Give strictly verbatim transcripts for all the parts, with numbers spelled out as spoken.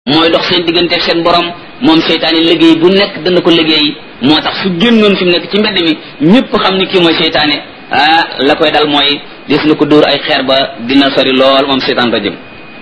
mooy dox seen diggante ak seen borom moom seytaane liggéey bu nekk dana ko liggéey moo tax su génnoon fi mu nekk ci mbedd mi ñëpp xam ni kii mooy seytaane ah la koy dal mooy des na ko dóor ay xeer ba dina sori lool moom seytaan rajim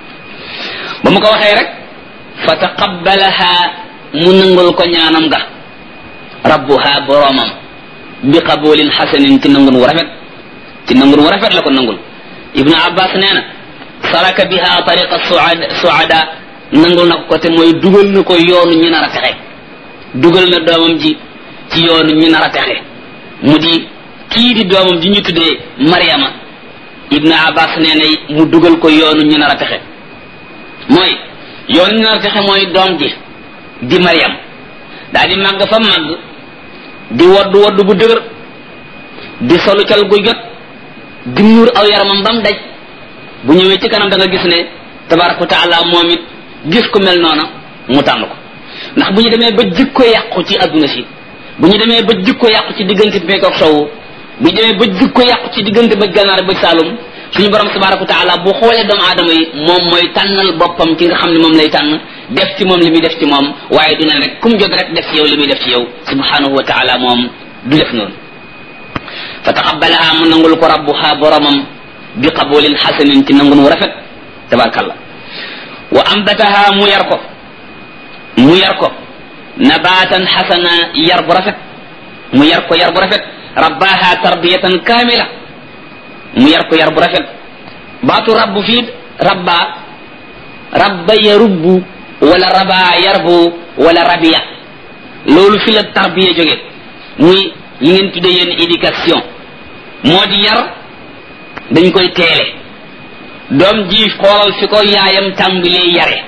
ba mu ko waxee rek fa taqabbalaha mu nangul ko ñaanam ga rabbuha boromam bi qabulin hasanin ci nangun wu rafet ci nangun wu rafet la ko nangul ibnu abbas nee na saraka biha tariqa suada suada nangul na ko te mooy dugal na ko yoonu ñu nar a texe dugal na doomam ji ci yoonu ñu nar a texe mu di kii di doomam ji ñu tuddee Mariama ibnu abbas nee na mu dugal ko yoonu ñu nar a texe mooy yoonu ñu nar a texe mooy doom ji di Mariam daa di màgg fa màgg di woddu woddu bu dëgër di solu cal gu jot di muur aw yaramam bam daj bu ñëwee ci kanam da nga gis ne tabaraka wa taala moom it gis ku mel noona mu tànn ko ndax bu ñu demee ba jikko yàqu ci adduna si bu ñu demee ba jikko yàqu ci diggante bi ak sowu bu ñu demee ba jikko yàqu ci diggante ba gànnaar ba saalum suñu borom tabaraka wa taala bu xoolee doomu aadama yi moom mooy tànnal boppam ki nga xam ne moom lay tànn def ci moom li muy def ci moom waaye du ne rek kum jot rek def ci yow li muy def ci yow subhanahu wa taala moom du def noonu fa taqabbalaha mu nangul ko rabbuha boromam bi qabulin hasanin ci nangun wu rafet tabarakallah wa ambataha mu yar ko mu yar ko nabatan hasana yar bu rafet mu yar ko yar bu rafet rabbaha tarbiyatan kamila mu yar ko yar bu rafet baatu rabbu fii rabba rabba yarubbu wala raba yarbu wala rabiya loolu fi la tarbiya jóge muy li ngeen tuddee yéen éducation moo di yar dañ koy teele doom ji xoolal fi ko yaayam tàmbalee yare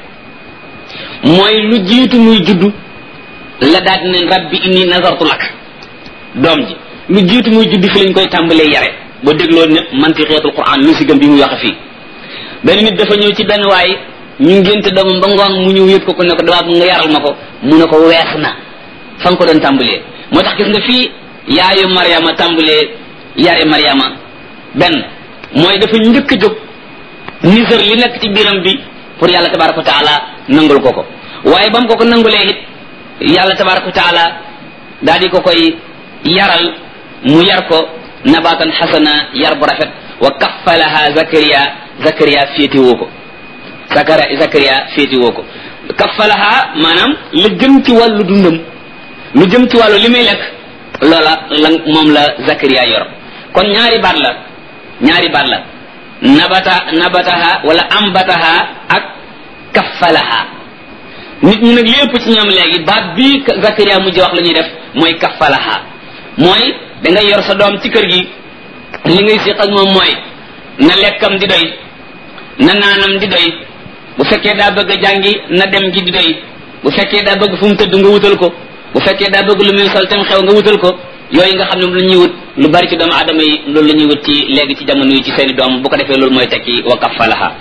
mooy lu jiitu muy juddu la daal ne rabbi inni nazartu lak doom ji lu jiitu muy juddu fi lañ koy tàmbalee yare ba dégloo ne mantiqeetul quran lu si gëm bi muy waxe fii benn nit dafa ñëw ci benn waay ñu ngénte doomam ba ngoon mu ñëw yëpp ko ku ne ko damaa nga yaral ma ko mu ne ko wees na fa nga ko doon tàmbalee moo tax gis nga fii yaayu Mariama tàmbalee yare Mariama benn mooy dafa njëkk a jóg nisër li nekk ci biiram bi pour yàlla tabaraka wa taala nangul ko ko waaye ba mu ko ko nangulee it yàlla tabaraka wa taala daal di ko koy yaral mu yar ko nabatan xasana yar bu rafet wa kaffalaha Zakariya Zakariya féeti woo ko Zakara Zakariya féeti woo ko kaffalaha maanaam lu jëm ci wàllu dundam lu jëm ci wàllu li muy lekk loola la moom la Zakariya yor kon ñaari baat la ñaari baat la nabata nabataha wala ambataha ak kaffalaha nit ñi nag lépp ci ñoom léegi baat bii Zakariya mujj wax la ñuy def mooy kaffalaha mooy da ngay yor sa doom ci kër gi li ngay séq ak moom mooy na lekkam di doy na naanam di doy bu fekkee daa bëgg a jàngi na dem gi di doy bu fekkee daa bëgg fu mu tëdd nga wutal ko bu fekkee daa bëgg lu muy sol tam xew nga wutal ko yooyu nga xam ne lu ñuy wut lu bari ci doomu aadama yi loolu la ñuy wut ci léegi ci jamono yi ci seeni doom bu ko defee loolu mooy tekki wa kaffalaha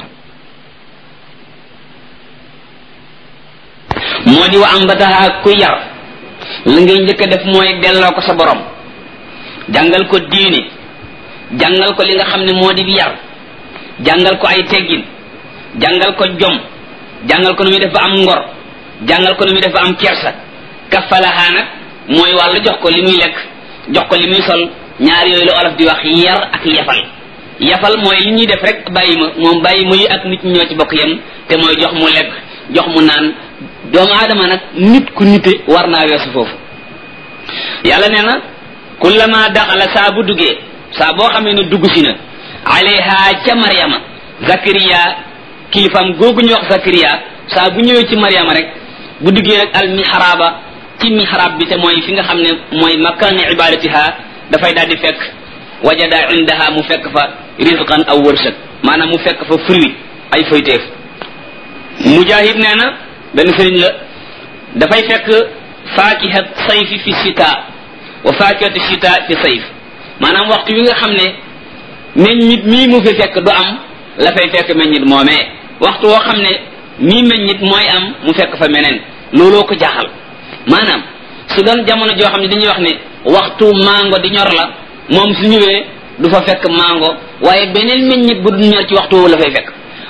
moo di wa ambataha ku yar la ngay njëkk a def mooy delloo ko sa borom jàngal ko diine jàngal ko li nga xam ne moo di yar jàngal ko ay teggin jàngal ko jom jàngal ko nu muy def ba am ngor jàngal ko nu muy def ba am kersa kaffalaha nag mooy wàllu jox ko li muy lekk jox ko li muy sol ñaar yooyu la olof di wax yar ak yafal yafal mooy li ñuy def rek bàyyi ma moom bàyyi ma yi ak nit ñi ñoo ci bokk yem te mooy jox mu lekk jox mu naan doomu aadama nag nit ku nite war naa weesu foofu yàlla nee na kullama daxala saa bu duggee saa boo xamee ne dugg si na alayha ca Mariama Zakariya kilifam googu ñu wax Zakariya saa bu ñëwee ci Mariama rek bu duggee rek al mihraba ci mihrab bi te mooy fi nga xam ne mooy makkaani ibadatiha dafay daal di fekk wajada indaha mu fekk fa rizqan aw wërsëg maanaam mu fekk fa fruit ay foyteef Mujahid nee na benn sëriñ la dafay fekk faakihat sayfi fi shita wa faakihatu shita fi sayf maanaam waxtu wi nga xam ne meññit mii mu fi fekk du am la fay fekk meññit moomee waxtu woo xam ne mii meññit mooy am mu fekk fa meneen looloo ko jaaxal maanaam su doon jamono joo xam ne dañuy wax ne waxtu mango di ñor la moom su ñëwee du fa fekk mango waaye beneen meññit bu du ñor ci waxtu woowu la fay fekk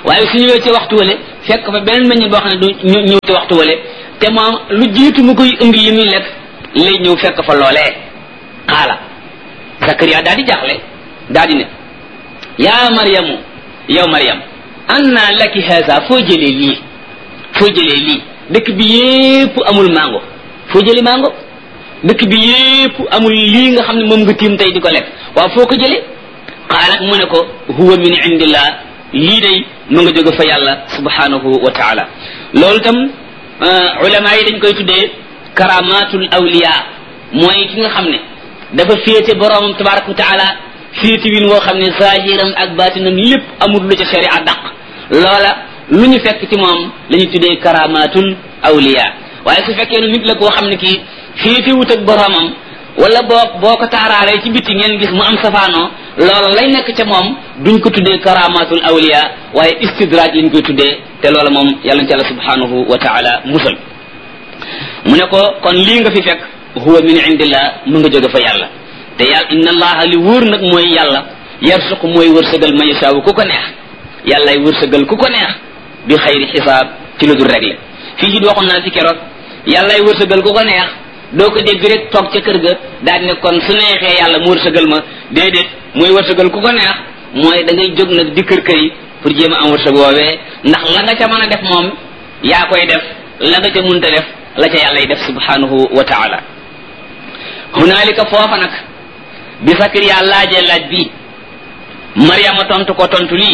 waaye su ñëwee ci waxtu wale fekk fa beneen meññet boo xam ne du ñëw ci waxtu wale te moom lu jiitu mu koy indi li muy lekk lay ñëw fekk fa loolee xaala Zakariya daal di jaaxle daal di ne yaa Maryamu yow Maryam anna laki haza foo jëlee lii foo jëlee lii dëkk bi yépp amul mango foo jëlee mango dëkk bi yépp amul lii nga xam ne moom nga tiim tey di ko lekk waaw foo ko jëlee xaalat mu ne ko huwa min indillah lii day mu nga jóge fa yàlla subhanahu wa taala loolu tam ulama yi dañ koy tuddee karamatul awliya mooy ki nga xam ne dafa féete boroomam tabaraka wa taala féete win woo xam ne zahiram ak batinam lépp amul lu ca sharia daq loola lu ñu fekk ci moom la ñu tuddee karamatul awliya waaye su fekkee ne nit la koo xam ne kii féete wut ak boroomam wala boo boo ko taaraalee ci bitti ngeen gis mu am safaanoo loola lay nekk ca moom duñ ko tuddee karamatul awliya waaye istidraaj lañ koy tuddee te loola moom yàlla ci yàlla subhanahu wa taala musal mu ne ko kon lii nga fi fekk huwa min indillah mu nga jóge fa yàlla te yàlla inna allaha li wóor nag mooy yàlla yarsuqu mooy wërsëgal ma yashaawu ku ko neex yàllay wërsëgal ku ko neex bi xayri xisaab ci lu dul réglé fii ci waxoon naa fi keroog yàllay wërsëgal ku ko neex doo ko dégg rek toog ca kër ga daal ne kon su neexee yàlla mu wërsëgal ma déedéet mooy wërsëgal ku ko neex mooy da ngay jóg nag di kër kër yi pour jéem a am wërsëg woowee ndax la nga ca mën a def moom yaa koy def la nga ca munta def la ca yàllay def subhanahu wa taala hunaalika foofa nag bi Zakariya laajee laaj bi Maryama tontu ko tontu lii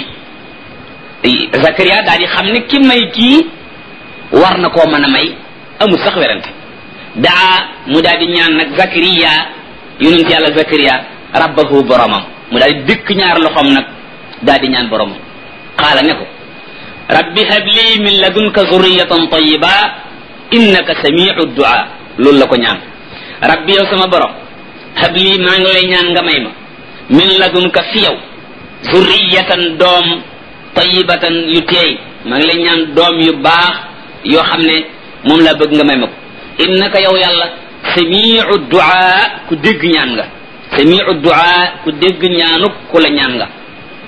Zakariya daal di xam ne ki may kii war na koo mën a may amul sax werante daa mu daal di ñaan nag Zakariya yonent yàlla Zakariya rabbahu boromam mu daal di dëkk ñaar loxoom nag daal di ñaan boromam qaala ne ko rabbi habli min ladunka zurriyatan tayyiba innaka samiu du'a loolu la ko ñaan rabbi yow sama borom habli maa ngi lay ñaan nga may ma min ladunka fi yow zurriyatan doom tayyibatan yu teey maa ngi lay ñaan doom yu baax yoo xam ne moom laa bëgg nga may ma ko innaka yow yàlla samiu du'a ku dégg ñaan nga samiu du'a ku dégg ñaanuk ku la ñaan nga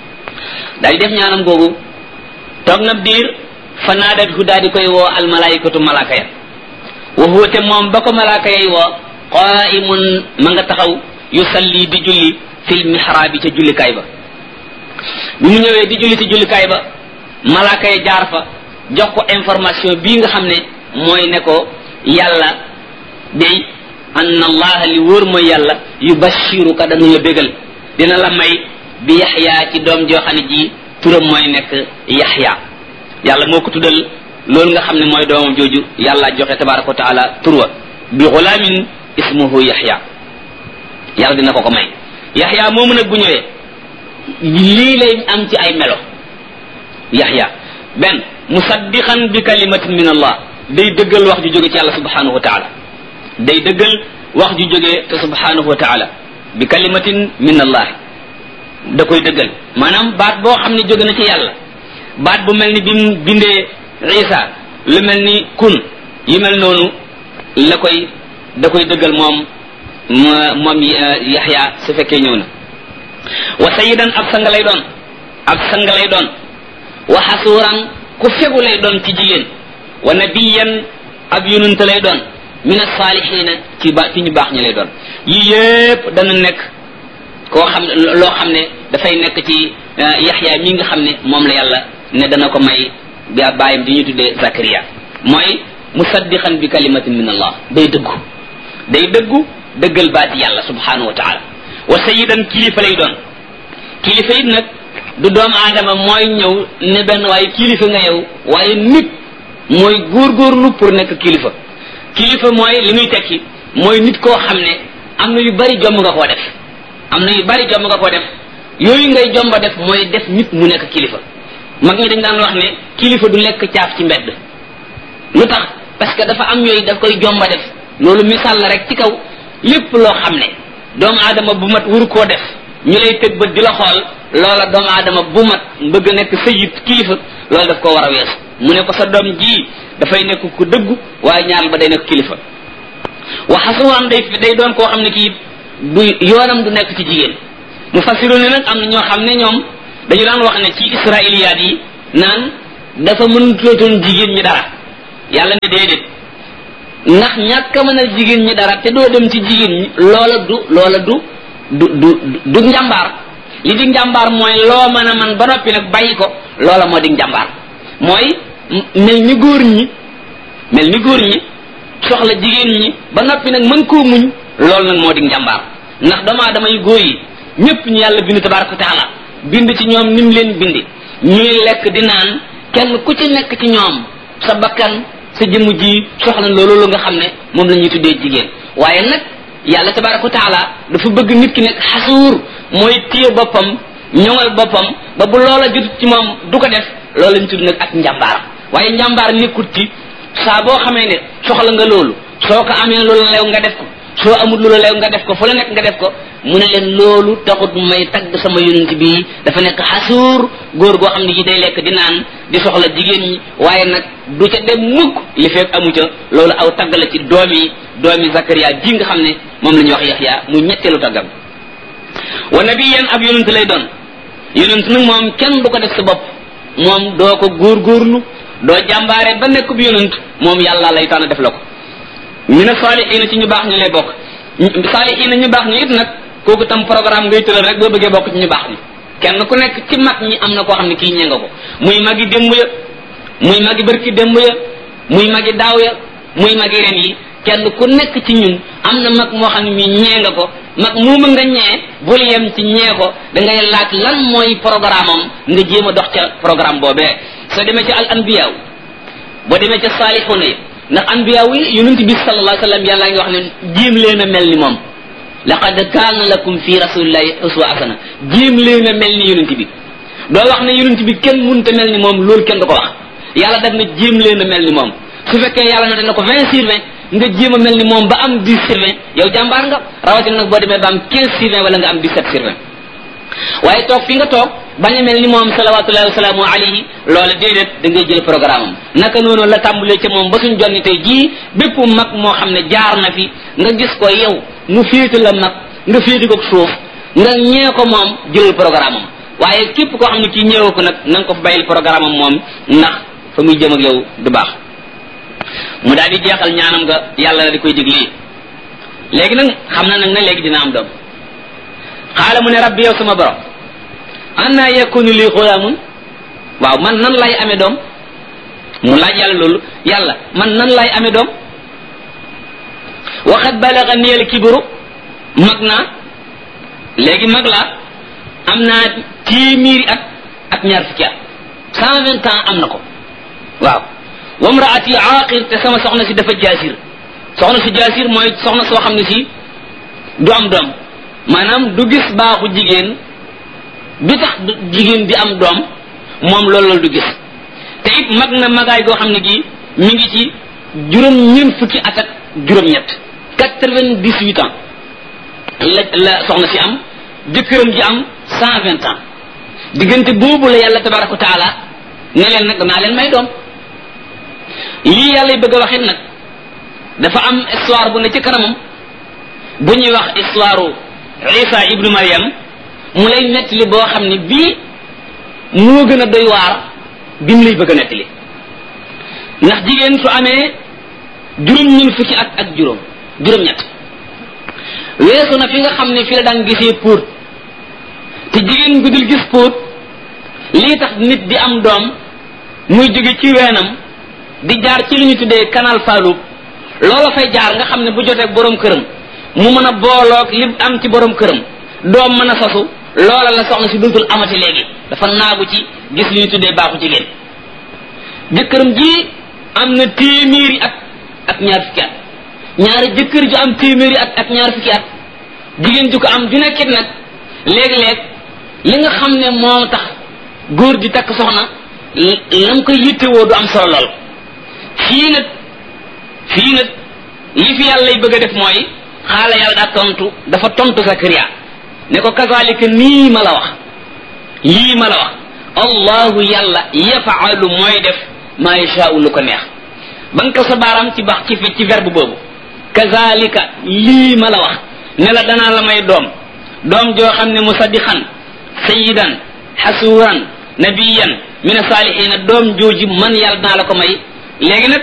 daal di def ñaanam googu toog na biir fa naadat hu daal di koy woo almalaikatu malaaka ya wa huwa te moom ba ko malaaka yay woo qaimun ma nga taxaw yusalli di julli fil mihraabi ca jullikaay ba bi mu ñëwee di julli ci jullikaay ba malaaka ya jaar fa jox ko information bii nga xam ne mooy ne ko yàlla day anna allaha li wóor mooy yàlla yubashiruka dana la bégal dina la may bi yaxya ci doom joo xam ne ji turam mooy nekk yaxya yàlla moo ko tuddal loolu nga xam ne mooy doomam jooju yàlla joxe tabaraka wa taala turwa bi xulaamin ismuhu yaxya yàlla dina ko ko may yaxya moomu nag bu ñëwee lii lay am ci ay melo yaxya benn musaddiqan bi kalimatin min allah day dëggal wax ju jóge ci yàlla subhanahu wa taala day dëggal wax ju jóge te subhanahu wa taala bi kalimatin min allah da koy dëggal maanaam baat boo xam ne jóge na ci yàlla baat bu mel ni bi mu bindee isa lu mel ni kun yi mel noonu la koy da koy dëggal moom moom yaxya su fekkee ñëw na wa sayidan ab sang lay doon ab sang lay doon wa xasuuran ku fegu lay doon ci jigéen wa nabiyan ab yonent lay doon min as-saalihiina ci ba ci ñu baax ñi lay doon yii yépp dana nekk koo xam ne loo xam ne dafay nekk ci yaxya mi nga xam ne moom la yàlla ne dana ko may ba bàyyam di ñu tuddee Zakariya mooy musaddiqan bi kalimatin min allah day dëggu day dëggu dëggal baati yàlla subhanahu wa taala wa sayidan kilifa lay doon kilifa it nag du doomu aadama mooy ñëw ne benn waaye kilifa nga yow waaye nit mooy góorgóorlu pour nekk kilifa kilifa mooy li muy tekki mooy nit koo xam ne am na yu bari jomb nga koo def am na yu bari jomb nga koo def yooyu ngay jomba def mooy def nit mu nekk kilifa mag ñi dañ daan wax ne kilifa du lekk caaf ci mbedd lu tax parce que dafa am yooyu daf koy jomba def loolu misaal la rek ci kaw lépp loo xam ne doomu aadama bu mat wuru koo def ñu lay tëg bët di la xool loola doomu aadama bu mat bëgg nekk sayid kilifa loolu daf ko war a weesu mu ne ko sa doom ji dafay nekk ku dëggu waaye ñaar ba day nekk kilifa wa xasuwaan day day doon koo xam ne kii du yoonam du nekk ci jigéen mu fassiru ne nag am na ñoo xam ne ñoom dañu daan wax ne ci israiliyaat yi naan dafa mënutoon jigéen ñi dara yàlla ne déedéet ndax ñàkk a mën a jigéen ñi dara te doo dem ci jigéen ñi loola du loola du du du du njàmbaar li di njàmbaar mooy loo mën a man ba noppi nag bàyyi ko loola moo di njàmbaar mooy mel ni góor ñi mel ni góor ñi soxla jigéen ñi ba noppi nag mën koo muñ loolu nag moo di njàmbaar ndax doomu aadama yu góor yi ñëpp ñu yàlla bind tabaraka taala bind ci ñoom ni mu leen bindi ñuy lekk di naan kenn ku ci nekk ci ñoom sa bakkan sa jëmm ji soxla loolu nga xam ne moom la ñuy tuddee jigéen waaye nag yàlla tabaraka taala dafa bëgg nit ki nekk xasuur mooy téye boppam ñoŋal boppam ba bu loola jotut ci moom du ko def loolu lañ tudd nag ak njàmbaar waaye njàmbaar nekkut ci saa boo xamee ne soxla nga loolu soo ko amee loolu leew nga def ko soo amul loolu leew nga def ko fu la nekk nga def ko mu ne leen loolu taxut may tagg sama yonent bi dafa nekk xasuur góor goo xam ne ji day lekk di naan di soxla jigéen ñi waaye nag du ca dem mukk li fekk amu ca loolu aw tagg la ci doomi doomi Zakariya ji nga xam ne moom la ñuy wax Yaxya mu ñetteelu taggam wa nabiyan ab yonent lay doon yonent nag moom kenn du ko def sa bopp moom doo ko góorgóorlu doo jàmbaare ba nekk bi yonent moom yàlla lay tànn def la ko mina saalihiina ci ñu baax ñu lay bokk saalihiina ñu baax ñu it nag kooku tam programme ngay tëral rek boo bëggee bokk ci ñu baax ñi kenn ku nekk ci mag ñi am na koo xam ne kii ñee nga ko muy magi démb ya muy magi bërki démb ya muy magi daaw ya muy magi ren yi kenn ku nekk ci ñun am na mag moo xam ne mii ñee nga ko mag muuma nga ñee bul yem ci ñee ko da ngay laaj lan mooy programme am nga jéem a dox ca programme boobee soo demee ci al anbiya boo demee ca saalixuuna yi ndax anbiya yi yonent bi sallallahu alayhi wa sallam yàlla ngi wax ne jéem leen a mel ni moom laqad kaana lakum fi rasulillahi uswa hasana jéem leen a mel ni yonent bi doo wax ne yonent bi kenn mënta mel ni moom loolu kenn du ko wax yàlla daf ne jéem leen a mel ni moom su fekkee yàlla noté na ko vingt sur vingt nga jéem a mel ni moom ba am dix sur vingt yow jàmbaar nga rawatina nag boo demee ba am quinze sur vingt wala nga am dix-sept sur vingt waaye toog fi nga toog bañ a mel ni moom salawatullahi wasalaamu alayhi loola déedéet da ngay jël programme am naka noonu la tàmbalee ca moom ba suñ jonni tey jii bépp mag moo xam ne jaar na fi nga gis ko yow mu féete la mag nga féete ko suuf nga ñee ko moom jëlal programme am waaye képp koo xam ne kii ñëwee ko nag na nga ko fa bàyyil programme am moom ndax fa muy jëm ak yow du baax mu daal di jeexal ñaanam nga yàlla la di koy dig lii léegi nag xam na nag ne léegi dina am doom xaala mu ne rabbi yow sama borom anna yakunu li xulaamun waaw man nan lay amee doom mu laaj yàlla loolu yàlla man nan lay amee doom waxat balaga niyal kibru mag naa léegi mag laa am naa téeméeri at ak ñaar fukki at cent vingt ans am na ko waaw wamraati aaqir te sama soxna si dafa jaasir soxna si jaasir mooy soxna soo xam ne si du am doom maanaam du gis baaxu jigéen bi tax jigéen di am doom moom loolu loolu du gis te it mag na magaay goo xam ne gi mi ngi ci juróom ñeent fukki at ak juróom-ñett quatre-vingt-dix-huit ans la la soxna si am jëkkëram ji am cent vingt ans diggante boobu la yàlla tabaraka wa taala ne leen nag danaa leen may doom lii yàlla bëgg a waxit nag dafa am histoire bu ne ci kanamam bu ñuy wax histoire Isa ibnu Maryam mu lay nettali boo xam ne bii moo gën a doy waar bi mu lay bëgg a nettali ndax jigéen su amee juróom-ñeent fukki at ak juróom juróom-ñett weesu na fi nga xam ne fi la daan gisee póot te jigéen gu dul gis póot lii tax nit di am doom muy jóge ci weenam di jaar ci li ñu tuddee canal Fallou loola fay jaar nga xam ne bu jotee borom këram mu mën a booloog li am ci borom këram doom mën a sasu loola la soxna si dootul amati léegi dafa naagu ci gis li ñu tuddee baaxu jigéen jëkkëram ji am na téeméeri at ak ñaar fukki at ñaari jëkkër ju am téeméeri at ak ñaar fukki at jigéen ju ko am ju nekkit nag léeg-léeg li nga xam ne moo tax góor di takk soxna lam koy yittewoo du am solo lool fii nag fii nag li fi yàlla lay bëgg a def mooy xaala yàlla daa tontu dafa tontu Zakariya ne ko kazalika nii ma la wax lii ma la wax allahu yàlla yafaalu mooy def maa yashaau lu ko neex ba nga ko sa baaraam ci bax ci fi ci verbe boobu kazalika lii ma la wax ne la danaa la may doom doom joo xam ne musaddiqan sayyidan xasuuran nabiyan mina saalihiina doom jooji man yàlla naa la ko may léegi nag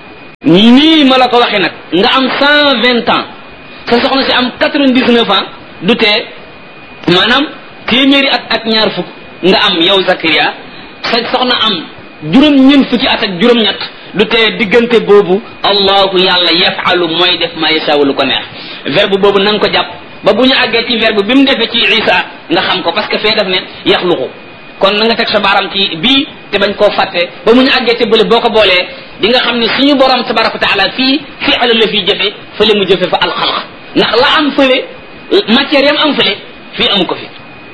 nii ma la ko waxee nag nga am cent vingt ans sa soxna si am quatre-vingt-dix-neuf ans du tee maanaam téeméeri at ak ñaar fukk nga am yow Zakariya sa soxna am juróom-ñeent fukki at ak juróom-ñett du tee diggante boobu allahu yàlla yafalu mooy def ma yashaa lu ko neex verbe boobu na nga ko jàpp ba bu ñu àggee ci verbe bi mu defee ci Isa nga xam ko parce que fee def ne yaxluqu kon na nga teg sa baaram ci bii te bañ koo fàtte ba mu ñu àggee te bële boo ko boolee di nga xam ne suñu borom tabaraka wa taala fii fi'al la fii jëfe fële mu jëfe fa alxalq ndax la am fële matière yam am fële fii amu ko fi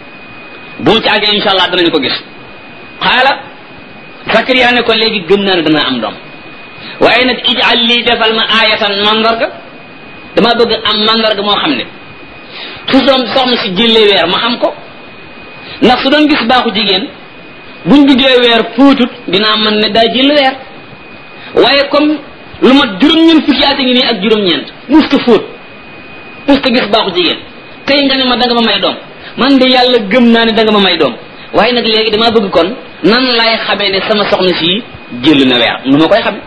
bu mu ci àggee insha allah danañu ko gis xaala Zakariya ne ko léegi gëm naa ne danaa am doom waaye nag ij'al lii defal ma aayatan mandarga dama bëgg am mandarga moo xam ne su doom soxna si jëlee weer ma xam ko ndax su doon gis baaxu jigéen buñ duggee weer fuutut dinaa mën ne daa jël weer waaye comme lu mat juróom-ñeent fukki at ngi nii ak juróom-ñeent musta fóot musta gis baaxu jigéen tey nga ne ma da nga ma may doom man de yàlla gëm naa ne da nga ma may doom waaye nag léegi damaa bëgg kon nan laay xamee ne sama soxna si jël na weer nu ma koy xame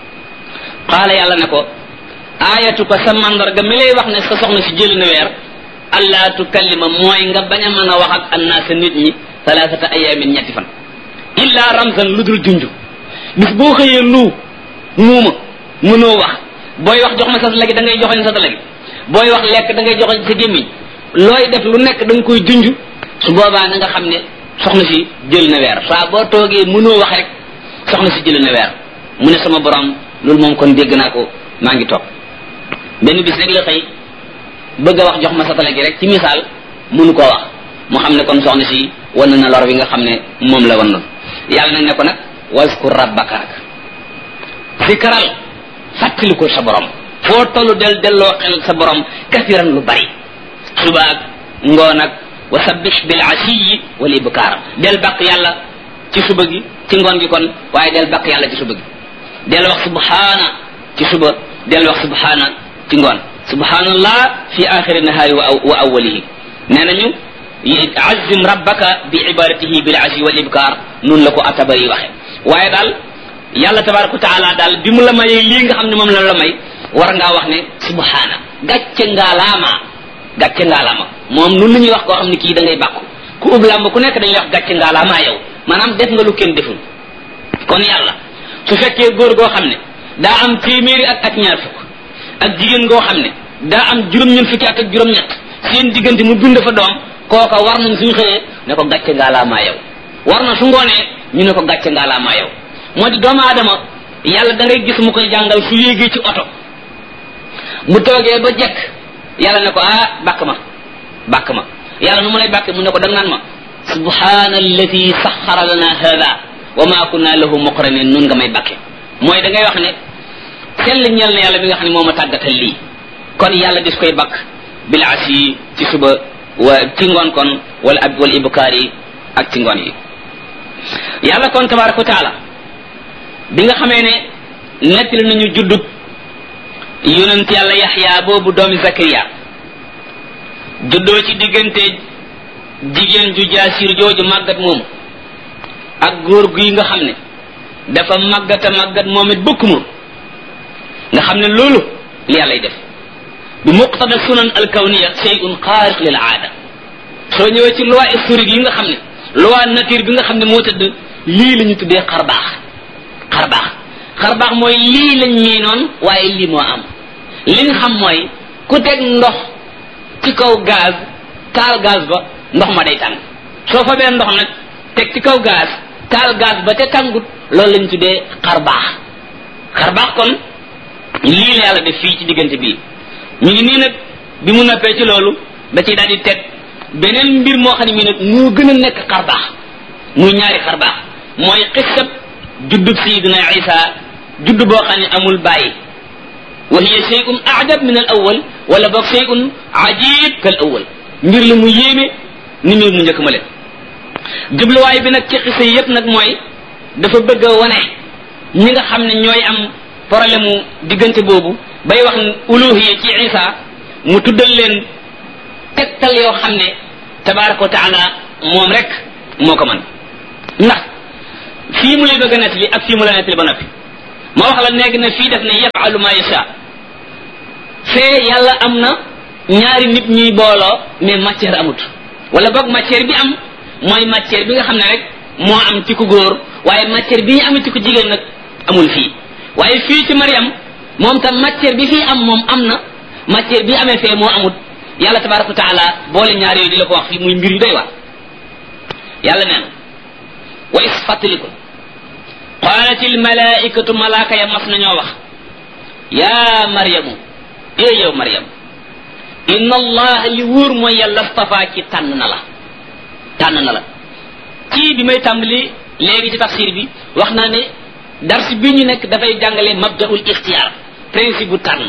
qaala yàlla ne ko aayatu ko sa mandarga mi lay wax ne sa soxna si jël na weer allaa tukallima mooy nga bañ a mën a wax ak annaasa nit ñi salaasata ayaamin ñetti fan illa ramzan lu dul junj bis boo xëyee lu muuma mënoo wax booy wax jox ma sa lagi da ngay joxoñ sa lagi booy wax lekk da ngay joxoñ sa gémmiñ looy def lu nekk da nga koy junj su boobaa na nga xam ne soxna si jël na weer saa boo toogee mënoo wax rek soxna si jël na weer mu ne sama borom loolu moom kon dégg naa ko maa ngi toog benn bis rek la xëy bëgg a wax jox ma sa tale gi rek ci misaal mënu koo wax mu xam ne kon soxna si wan na lor bi nga xam ne moom la wan noonu yàlla nag ne ko nag waskur rabbaka zikral fàttali ko sa borom foo tollu del delloo xel sa borom kasiran lu bari suba ak ngoon ak wa sabbih bil asiyi wal ibkaar del bàkk yàlla ci suba gi ci ngoon gi kon waaye del bàkk yàlla ci suba gi del wax subhaana ci suba del wax subhaana ci ngoon subhanallah fi axiri nahaari wa awwalihi nee nañu azim rabbaka bi ibadatihi bil asi wal ibkar noonu la ko atabari waxe waaye daal yàlla tabaraka wa taala daal bi mu la mayee lii nga xam ne moom la la may war ngaa wax ne subhana gàcce ngaalaama gàcce ngaalaama moom noonu la ñuy wax koo xam ne kii da ngay bàkku ku ub làmb ku nekk dañuy wax gàcce ngaalaama yow maanaam def nga lu kenn deful kon yàlla su fekkee góor goo xam ne daa am téeméeri at ak ñaar fukk ak jigéen goo xam ne daa am juróom-ñeent fukki at ak juróom-ñett seen diggante mu bind fa doom kooka war nañ suñu xëyee ne ko gàcce ngaalaamaa yow war na su ngoonee ñu ne ko gàcce ngaalaamaa yow moo di doomu aadama yàlla da ngay gis mu koy jàngal su yéegee ci oto mu toogee ba jekk yàlla ne ko ah bàkk ma bàkk ma yàlla nu mu lay bàkke mu ne ko da nga naan ma subhaana allati saxara lana hada wa ma kunna lahu muqrinin nun nga may bàkke mooy da ngay wax ne sell ñeel na yàlla bi nga xam ne moo ma tàggatal lii kon yàlla dis koy bakk bil asi ci suba wa ci ngoon kon wala ab wala ibkaar yi ak ci ngoon yi yàlla kon tabaraka wa taala bi nga xamee ne nettali nañu juddub yonent yàlla yaxya boobu doomi zakariya juddoo ci diggante jigéen ju jaasir jooju màggat moomu ak góor gi nga xam ne dafa màggata màggat moom it bëkk moom nga xam ne loolu li yàllay def bi muqtada sunan alkawniya shay'un xaariq lil aada soo ñëwee ci loi historique yi nga xam ne loi nature bi nga xam ne moo tëdd lii la ñu tuddee xarbaax xarbaax xarbaax mooy lii lañ miinoon waaye lii moo am li nga xam mooy ku teg ndox ci kaw gaz taal gaz ba ndox ma day tàng soo fa bee ndox nag teg ci kaw gaz taal gaz ba te tàngut loolu lañ tuddee xarbaax xarbaax kon lii la yàlla def fii ci diggante bii ñu ngi nii nag bi mu noppee ci loolu da ciy daal di teg beneen mbir moo xam ne mii nag moo gën a nekk xarbaax muy ñaari xarbaax mooy xissab juddub sayidina isa judd boo xam ne amul bàyyi wa hiya shay'un a'jab min al awwal wala boog shay'un ajib kal awwal mbir la mu yéeme ni mbir mu njëkk ma leen jubluwaay bi nag ci xissa yépp nag mooy dafa bëgg a wane ñi nga xam ne ñooy am problème mu diggante boobu bay wax uluhiya ci isa mu tuddal leen tegtal yoo xam ne tabaraka wa taala moom rek moo ko mën ndax fii mu lay bëgg a nettali ak fii mu la nettali ba noppi ma wax la léegi ne fii def ne yafalu ma yasha fee yàlla am na ñaari nit ñuy booloo mais matière amut wala boog matière bi am mooy matière bi nga xam ne rek moo am ci ku góor waaye matière bi ñu am ci ku jigéen nag amul fii waaye fii ci Mariam moom tam matière bi fii am moom am na matière bi amee fee moo amut yàlla tabaraka wa taala boole ñaar yooyu di la ko wax fii muy mbir yu doy waar yàlla nee na wa is fàttaliku qaalat il malaikatu malaaka ya mas nañoo wax yaa maryamu ee yow Mariam inna allah li wóor mooy yàlla stafaa ci tànn na la tànn na la ci bi may tàmbali léegi ci tafsir bi wax naa ne dars bi ñu nekk dafay jàngale mabdaul ixtiyaar principe bu tànn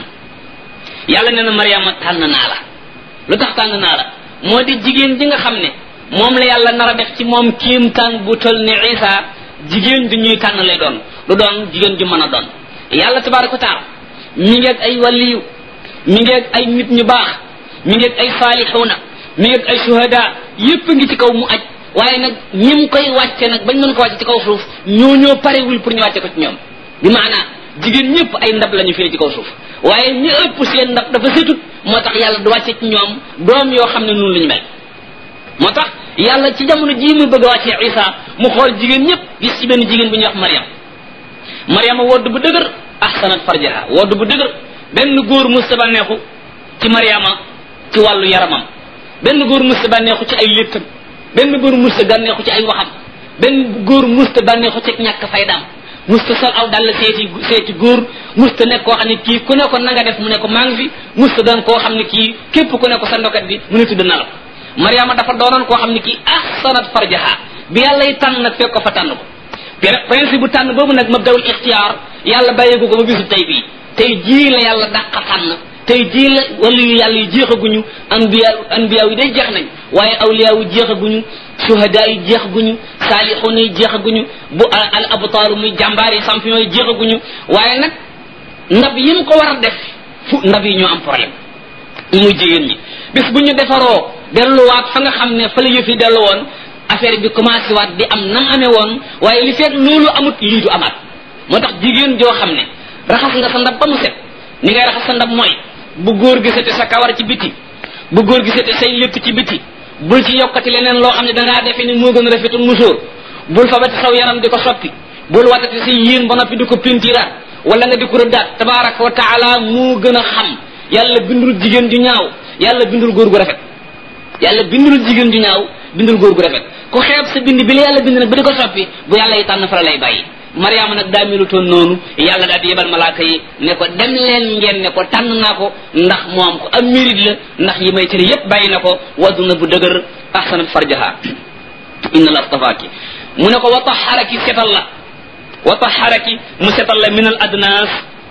yàlla nee na Mariama tànn naa la lu tax tànn naa la moo di jigéen ji nga xam ne moom la yàlla nar a def ci moom kéemtaan bu tol ne Isa jigéen ju ñuy tànn lay doon lu doon jigéen ju mën a doon yàlla tabaraka wa taala mi ngi ak ay waliyu mi ngi ak ay nit ñu baax mi ngi ak ay saalixuuna mi ngi ak ay shuhada yépp ngi ci kaw mu aj waaye nag ñim koy wàcce nag bañ mën ko wàcce ci kaw suuf ñoo ñoo parewul pour ñu wàcce ko ci ñoom bi maanaa jigéen ñëpp ay ndab lañu fii ci kaw suuf waaye ñi ëpp seen ndab dafa setut moo tax yàlla du wàcce ci ñoom doom yoo xam ne noonu lañu mel moo tax yàlla ci jamono jii mu bëgg a wàccee Isa mu xool jigéen ñëpp gis ci benn jigéen bu ñuy wax Mariam Mariama wodd bu dëgër ahsanat farjaha wodd bu dëgër benn góor musta bànneexu ci Mariama ci wàllu yaramam benn góor musta bànneexu ci ay léttam benn góor musta bànneexu ci ay waxam benn góor musta bànneexu ci ñàkk faydaam musta sol aw dal seeti seeti góor musta nekk koo xam ne kii ku ne ko na nga def mu ne ko maa ngi fi musta doon koo xam ne kii képp ku ne ko sa ndokat bi mu ne tudd na la ko Mariama dafa doonoon koo xam ne kii ahsanat farjaha bi yàlla yi tànn nag fekk ko fa tànn ko principe bu tànn boobu nag mabdawul ixtiyaar yàlla bàyyeeku ko ba bisu tey bii tey jii la yàlla dàq tànn tey jii la wala yu yàlla yi jeexaguñu anbiya anbiya yi day jeex nañ waaye awliya yi jeexaguñu suhada yi jeexaguñu saalixuun yi jeexaguñu bu al abtaalu muy jàmbaar yi champion yi jeexaguñu waaye nag ndab yi mu ko war a def fu ndab yi ñoo am problème muy jigéen ñi bis bu ñu defaroo delluwaat fa nga xam ne fa la yëf yi dellu woon affaire bi commencé waat di am nam amee woon waaye li fekk loolu amut lii du amaat moo tax jigéen joo xam ne raxas nga sa ndab ba mu set ni ngay raxas sa ndab mooy bu góor gisate sa kawar ci biti bu góor gisate say létt ci biti bul ci yokkati leneen loo xam ne dangaa defe ni moo gën a rafetul musóor bul fabati saw yaram di ko soppi bul watati say yéen ba noppi di ko pintiraat wala nga di ko rëddaat tabaraka wa taala moo gën a xam yàlla bindul jigéen ju ñaaw yàlla bindul góor gu rafet yàlla bindul jigéen ju ñaaw bindul góor gu rafet ku xeeb sa bind bi la yàlla bind nag ba di ko soppi bu yàlla yi tànn fa la lay bàyyi Mariama nag daa melutoon noonu yàlla daal di yebal malaaka yi ne ko dem leen ngeen ne ko tànn naa ko ndax moom ko am mérite la ndax yi may tëri yépp bàyyi na ko wadduna bu dëgër ahsanat farjaha inna la astafaaki mu ne ko wa taharaki setal la wa taharaki mu setal la min al adnas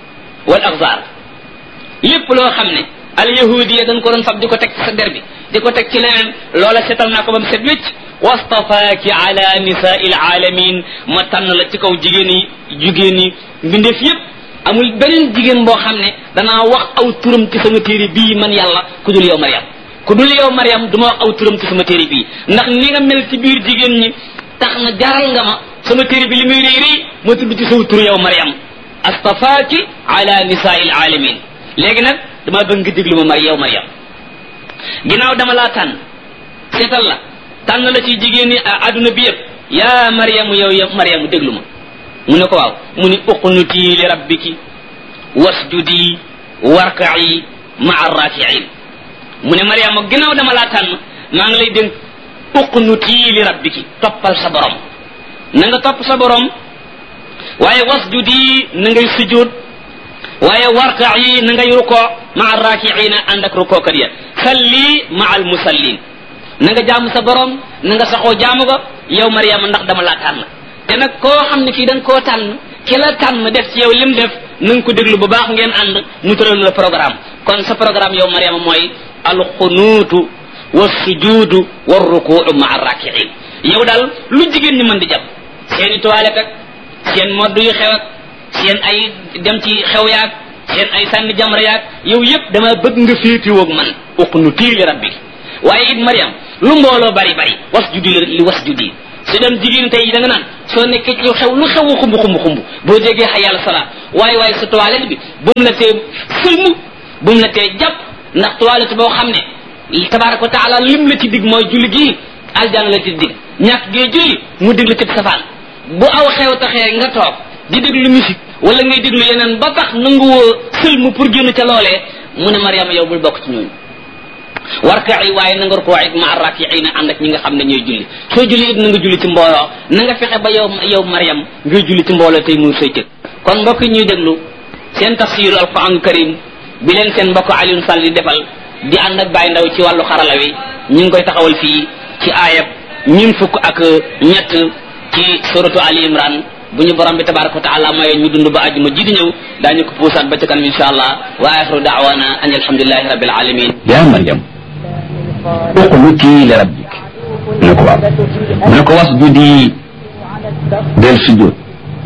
wal axzar lépp loo xam ne al yahudiya dañ ko doon fab di ko teg ci sa der bi di ko teg ci leneen loola setal naa ko ba mu set wécc wastafaaki ala nisaai alaalamin ma tànn la ci kaw jigéen yi jigéen yi mbindeef yépp amul beneen jigéen boo xam ne danaa wax aw turam ci sama téere bii man yàlla ku dul yow Mariam ku dul yow Mariam du ma wax aw turam ci sama téere bii ndax ni nga mel ci biir jigéen ñi tax na jaral nga ma sama téere bi li muy réy réy ma tudd ci saw tur yow Mariam astafaaki ala nisaai alaalamin léegi nag dama bëgg nga déglu ma mar yow Mariam ginnaaw dama laa tànn seetal la tànn la ci jigéen ñi adduna bi yëpp yaa Mariam yow yow Mariam déglu ma mu ne ko waaw mu ni uqnuti li rabbiki wasjudi warka'i ma'a raki'in mu ne Mariam ginnaaw dama laa tànn maa ngi lay dénk uqnuti li rabbiki toppal sa borom na nga topp sa borom waaye wasjudi na ngay sujud waaye warka yi na ngay rukoo maa rakiina ànd ak rukoo kat ya salli maa al musallin na nga jaamu sa borom na nga saxoo jaamu ko yow Mariama ndax dama laa tànn te nag koo xam ne kii da nga koo tànn ki la tànn def ci yow lim def na nga ko déglu bu baax ngeen ànd mu tëral la programme kon sa programme yow Mariama mooy alxunuutu wa sujuudu wa rukuu maa rakiin yow daal lu jigéen ñi mën di jàpp seeni toilette ak seen modd yu xew ak seen ay dem ci xew yaag seen ay sànni jamra yaag yow yëpp dama bëgg nga féetiwoog man uqnuti li rabbi waaye it Mariam lu mbooloo bari bari wasjudi li wasjudi su dem jigéen tey da nga naan soo nekkee ci xew lu xew xumb xumb xumb boo déggee xay yàlla salaa waaye waaye sa toilette bi bu mu la tee sëlmu bu mu la tee jàpp ndax toilette boo xam ne tabaraka wa taala lim la ci dig mooy julli gii aljana la ci dig ñàkk gee julli mu dig la ci safaan bu aw xew taxee nga toog di déglu musique wala ngay déglu yeneen ba tax nanguwoo sëlmu pour génn ca loolee mu ne Mariama yow bul bokk ci ñooñu warka'i waaye na nga rukoo it ma rakiina ànd ak ñi nga xam ne ñooy julli soo julli it na nga julli ci mbooloo na nga fexe ba yow yow Mariam ngay julli ci mbooloo tey muy say cëg kon mbokk yi ñuy déglu seen tafsiru alquran karim bi leen seen mbokk Alioune Sall di defal di ànd ak Baye Ndaw ci wàllu xarala wi ñu ngi koy taxawal fii ci aayab ñun fukk ak ñett ci suratu Ali Imran bu ñu borom bi tabaraka wa taala maye ñu dund ba àjjuma ji di ñëw daañu ko puusaat ba ca kanam insha allah wa axiru da'wana an alhamdulillahi rabbil alamin ya Maryam uqnuti li rabbik mu ne ko waaw mu ne ko wasjudi del sujud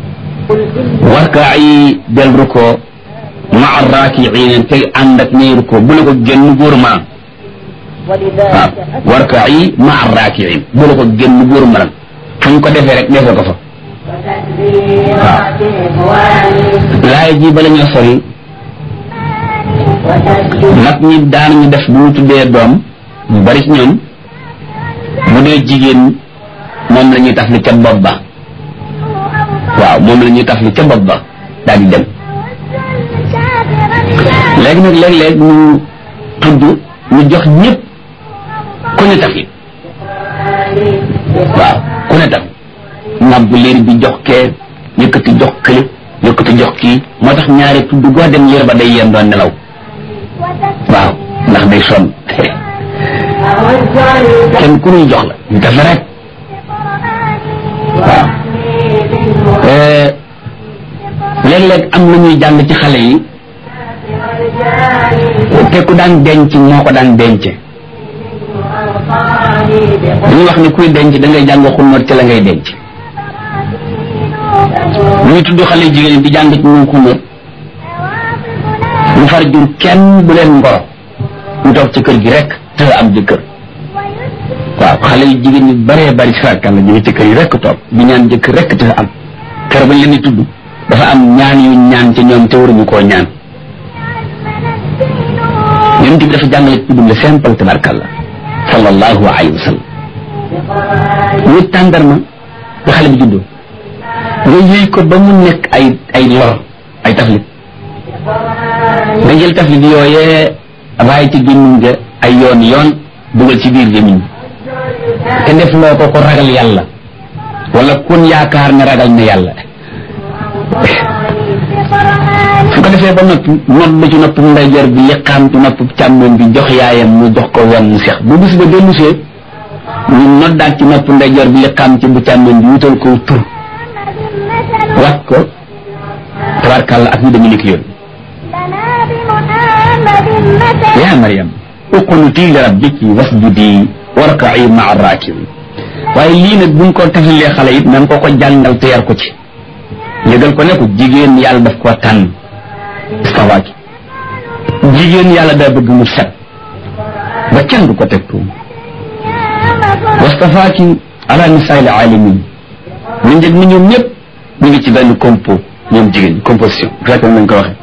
warka'i del ruko ma'a raki'in tey ànd ak ñay ruko bu la ko génn góor ma waaw warka'i ma'a raki'in bu la ko génn góor ma fu ñu ko defee rek defee ko fa waaw laay ji bala ñoo sori nag ñi daan ñu def bu ñu tuddee doom ñu bari ci ñoom bu dee jigéen moom la ñuy taf li ca bopp ba waaw moom la ñuy taf li ca bopp ba daal di dem léegi nag léeg-léeg ñu tudd ñu jox ñëpp ku ne taf li waaw ku ne taf nàbb liir bi jox kee yëkkati jox kële yëkkati jox kii moo tax ñaari tudd goo dem liir ba day yéen doon nelaw waaw ndax day sonn kenn ku ñuy jox la ñu def rek waaw léeg-léeg am na ñuy jàng ci xale yi te ku daan denc moo ko daan denc dañuy wax ni kuy denc da ngay jàng xunóot ci la ngay denc ñuy tudd xale jigéen di jàng ci ñoom xunóot ñu far jur kenn bu leen ngoro ñu toog ci kër gi rek te am jëkkër waaw xale yu jigéen ñi bëree bëri si fàkkan la ñu ngi ci kër yi rek toog di ñaan jëkkër rek te am kër bañ leen di tudd dafa am ñaan yu ñaan ci ñoom te waruñu koo ñaan yonent bi dafa jàngale tudd le simple tabarkalla sallallahu alayhi wa sallam ñu tàndarma nga xale bi juddoo nga yëy ko ba mu nekk ay ay lor ay taflit nga jël taflit yooyee waaye ci gémmiñ ga ay yoon yoon dugal ci biir gémmiñ te def loo ko ko ragal yàlla wala kun yaakaar ne ragal na yàlla su ko defee ba noppi nodd ba ci nopp ndeyjoor bi liqaam ci nopp càmmoñ bi jox yaayam mu jox ko wenn mu seex bu bis ba dellusee ñu noddaat ci nopp ndeyjoor bi liqaam ci bu càmmoñ bi wutal ko tur wax ko tabarkàlla ak ñu demi ni ki yoon yaa Maryam uqnuti li rabbiki wasjudi warka'i ma'a raaki'in waaye lii nag buñ ko tafalee xale it nan ko ko jàngal te yar ko ci yëgal ko ne ko jigéen yàlla daf koo tànn istawaaki jigéen yàlla daa bëgg mu set ba kenn du ko teg tuum wastafaaki ala nisaa'il aalamiin ñu njëg ni ñoom ñëpp ñu ngi ci benn compo ñoom jigéen ñi composition fekk nañ ko waxe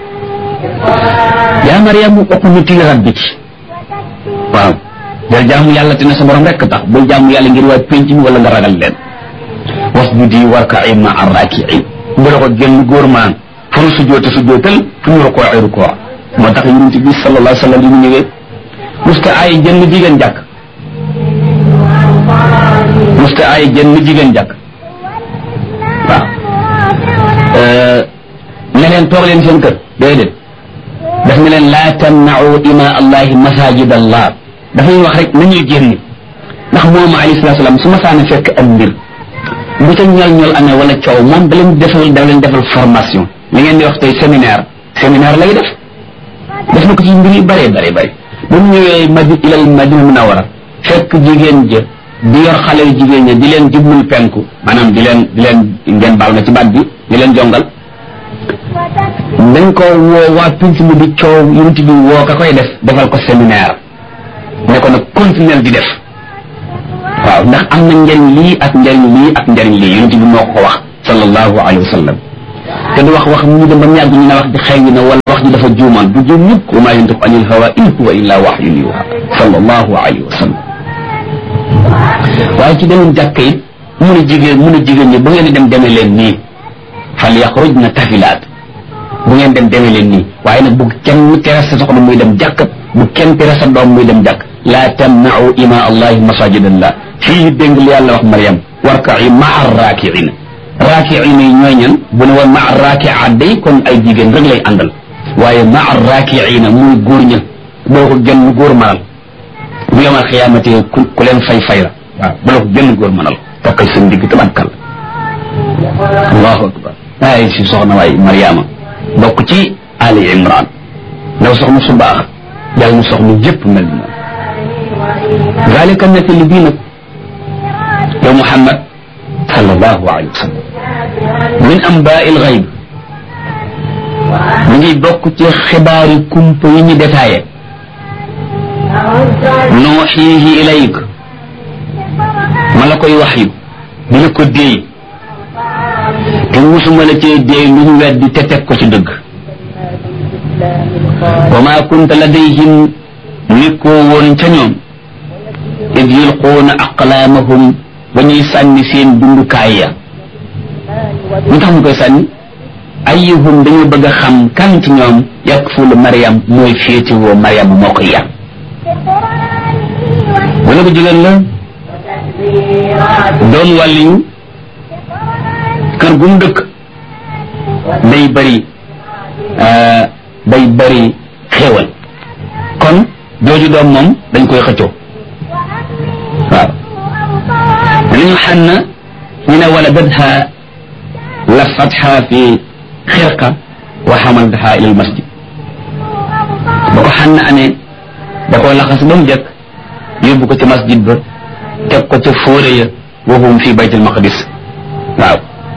yaa Maryam uqnuti li rabbiki waaw del jaamu yàlla te ne sa borom rekk tax bul jaamu yàlla ngir waa penc mi wala nga ragal leen wasjudi warka'i ma'a raaki'iin bu la ko génn góor maan fu nu sujoote sujootal fu ñu rukoo ay rukoo moo tax yonent bi sallallahu alayhi wa sallam li mu ñëwee musta ay jënn jigéen jàkk musta ay jënn jigéen jàkk waaw ne leen toog leen seen kër déedéet daf ne leen laa tamna'u ima allahi masajid allah dafay wax rek nañuy génn ndax moom alayhi salaatu salaam su ma saana fekk am mbir bu ca ñol ñol amee wala coow moom da leen defal da leen defal formation li ngeen di wax tey séminaire séminaire lay def def na ko ci mbir yu bëree bëri bëri ba mu ñëwee madi ilal madina munawara fekk jigéen ja di yor xale yu jigéen ña di leen jublul penku maanaam di leen di leen ngeen baal na ci baat bi di leen jongal dañ ko woo waa pinc mu di coow yonent bi woo ka koy def defal ko séminaire ne ko nag continuer di def waaw ndax am na njariñ lii ak njariñ lii ak njariñ lii yonent bi moo ko wax sallallahu alayhi wa sallam te du wax wax mu dem ba mu yàgg ñu ne wax ji xëy na wala wax ji dafa juumaan du juum mukk wa maa yantiqu anil hawa in huwa illa wahyun yuuhaa sallallahu alayhi wa sallam waaye ci demoon jàkk it mun a jigéen mun a jigéen ñi bu ngeen di dem demee leen nii fal yaxrujna tafilaat bu ngeen dem demee leen nii waaye nag bu kenn tere sa soxna muy dem jàkk bu kenn tere sa doom muy dem jàkk laa tamna'u ima allahi masajidallah fii dégg li yàlla wax Maryam warka'i ma'a raaki'in raaki'in yi ñooy ñan bu ne woon ma'a raaki'aat day kon ay jigéen rek lay àndal waaye ma'a raaki'in muy góor ña boo ko gën góor manal bu yomal xiyaamate ku ku leen fay fay la waaw bala ko gën góor manal takkal seen digg tabankal allahu akbar ay si soxna waay Mariama bokk ci Ali Imran ndaw soxna su baax yàlla na soxna yëpp mel ni moom zalika nettali bii nag yow Muhammad sallallahu alayhi wa sallam min amba'il ghayb mu ngi bokk ci xibaari kumpa yi ñu détaillé nuuxiihi ilayk ma la koy wax yu di la ko déey te musuma la cee déey lu ñu weddi te teg ko ci dëgg wa maa kunta ladayhim nekkoo woon ca ñoom id yulquuna aqlaamahum ba ñuy sànni seen dundukaay ya ñu tax ñu koy sànni ayyuhum dañoo bëgg a xam kan ci ñoom yakfulu Maryam mooy féetewoo Maryam moo koy yar wala ko jigéen la doon wàlliyu kër gu mu dëkk day bëri day bëri xéewal kon jooju doom moom dañ koy xëccoo waaw danañu xanna ñu ne waladatha lafatha fi xirqa wa xamaltaha ila al masjid ba ko xanna amee da koo laxas ba mu jëkk yóbbu ko ci masjid ba teg ko ca fóore ya wa hum fi bayt al maqdis waaw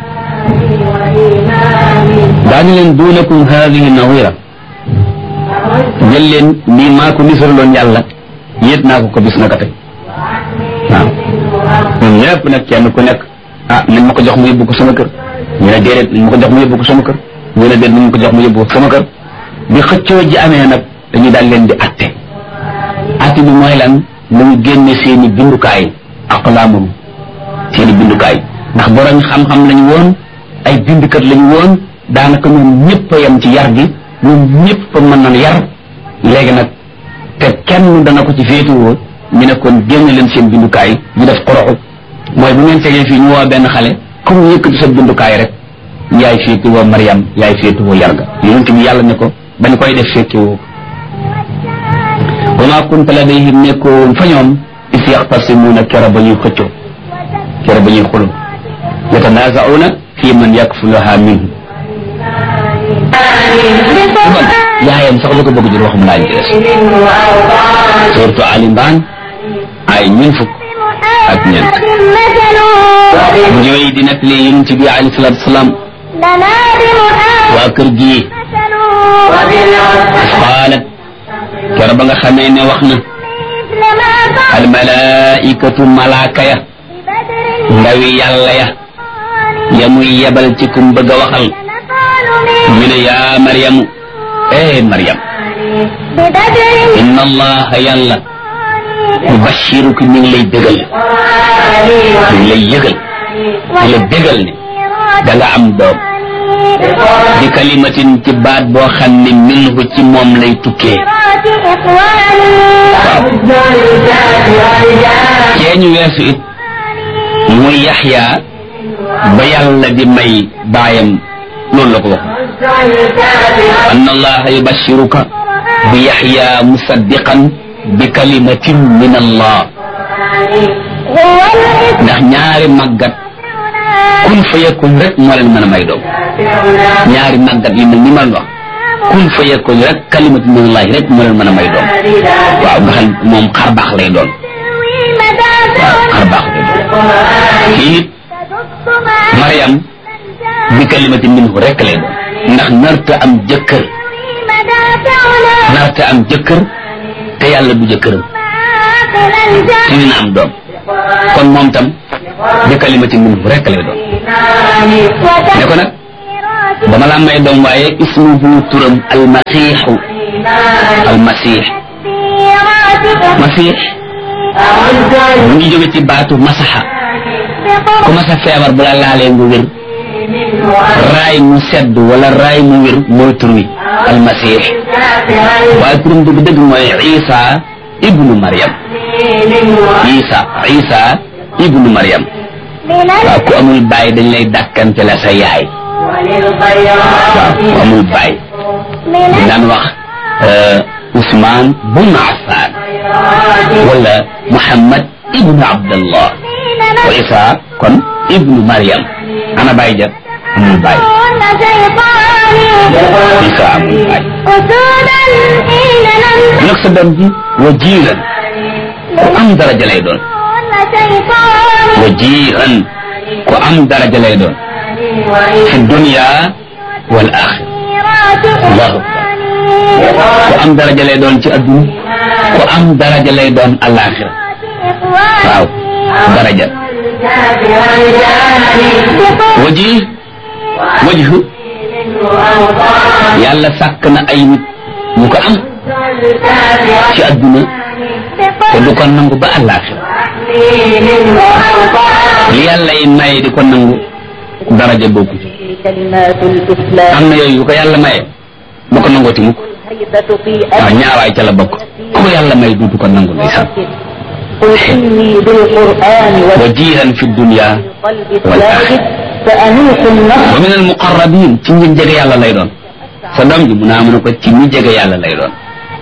daañu leen duunakum haadihi nawira jël leen nii maa ko nisaraloon yàlla yéet naa ko ko bis naka tey waaw ñun ñëpp nag kenn ku nekk ah nañ ma ko jox mu yóbbu ko sama kër ñu ne déedéet nañ ma ko jox mu yóbbu ko sama kër ñu ne déedéet nañ ma ko jox mu yóbbu ko sama kër bi xëccoo ji amee nag dañuy daal leen di atte atte bi mooy lan nañu génne seeni bindukaay aqlaamum seeni bindukaay ndax borom xam-xam lañu woon ay bindukat lañu woon daanaka ñoom ñëpp a yem ci yar gi ñoom ñëpp a mën na yar léegi nag te kenn dana ko ci féetuwoo ñu ne kon génne leen seen bindukaay ñu def xoroxu mooy bu ngeen tegee fii ñu woo benn xale comme yëkkati sa bindukaay rek yaay féetuwoo Maryam yaay féetuwoo yar ga yonent bi yàlla ne ko bañ koy def féetuwoo wa maa kunta ladayhim nekkoon fa ñoom is yaxtasimuuna kera ba ñuy xëccoo kera ba ñuy xuloo yatanaazauna fi man yakfuluha minhu yaayam sax la ko bëgg jur waxum laa ñu des surtout Ali Imran ay ñun fukk ak ñeent ñooy di nekk li yonent bi alayhi salaatu wasalaam waa kër gi qaalat kera ba nga xamee ne wax na al malaikatu malaaka ya ndawi yàlla ya ya muy yebal ci kum bëgg a waxal ñu ne yaa Maryamu eh Maryam inna allaha yàlla yubashiruki mi ngi lay bégal mi ngi lay yëgal di la bégal ne da nga am doom di kalimatin ci baat boo xam ne minhu ci moom lay tukkee waaw cee ñu weesu it muy Yaxya ba yàlla di may baayam loolu la ko wax anna allaha yubashiruka bi yaxya musaddiqan bi kalimatin min allah ndax ñaari màggat kun fa yakun rek moo leen mën a may doom ñaari màggat yi mel ni man wax kun fa yakun rek kalimatin min allah rek moo leen mën a may doom waaw nga xam moom xar baax lay doon waaw xar baax lay doon kii it Maryam bi kalimatin minhu rek lay doon ndax narta am jëkkër narta am jëkkër te yàlla du jëkkëram te dina am doom kon moom tam bi kalimatin minhu rek lay doon ne ko nag dama la may doom waaye ismuhu turam almasiixu almasiix masiix mu ngi jóge ci baatu masaxa ku masa feebar bu la laalee nga wér raay mu sedd wala raay mu wér mooy tur wi almasiix waaye turam dëgg dëgg mooy isa ibnu maryam isa isa ibnu maryam waaw ku amul baay dañ lay dàkkante la sa yaay waaw ku amul baay dañ daan wax Ousmane bun Affan wala Muhammad ibnu Abdallah wa isa kon ibnu maryam ana baay ja amul baay isa amul baay nag sa doom ji wajiiran ku am daraja lay doon wajiiran ku am daraja lay doon fi dunya wal axira allahu akbar ku am daraja lay doon ci adduna ku am daraja lay doon alaxira waaw daraja waji wajhu yàlla sàkk na ay nit ñu ko am ci adduna te du ko nangu ba alaxira li yàlla yi maye di ko nangu daraja bokku ci am na yooyu yu ko yàlla maye bu ko nangooti mukk waaw ñaawaay ca la bokk ku yàlla may du ko nangu ndeysaan wajihan fi dunya wal axira wa min al muqarrabin ci ñi jege yàlla lay doon sa doom ji mu naa mën a ko ci ñi jege yàlla lay doon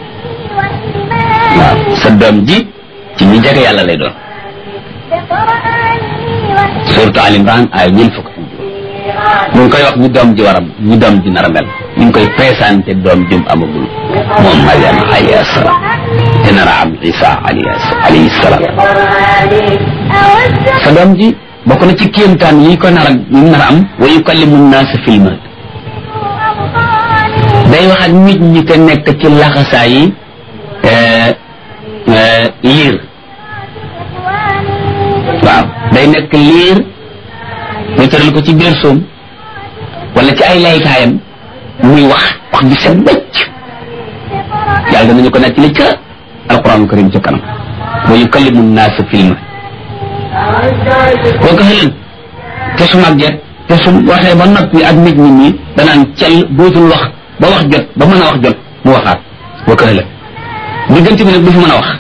waaw sa doom ji ci ñi jege yàlla lay doon surtout Al Imran ay ñeent fukk ñu ngi koy wax ñu doom ji waram ñu doom ji nar a mel ñu ngi koy présenté doom jum amagul moom Mariam alayhi salaam te nar a am Isa alayhi salaam sa doom ji bokk na ci kéemtaan yi ko nar a yi nar a am wa yukallimu nnaasa fil mahd day wax ak nit ñi te nekk ci laxasaa yi liir waaw day nekk liir ñu tëral ko ci biir soom wala ci ay laykaayam muy wax wax ju set bëcc yàlla danañu ko nekk li ca alquran karim ca kanam wa yukallimu nnaasa fil mahd boo ko xëlan te su màgget te su waxee ba noppi ak nit ñi nii danaan cel dootul wax ba wax jot ba mën a wax jot mu waxaat boo ko xëlan diggante bi nag du fi mën a wax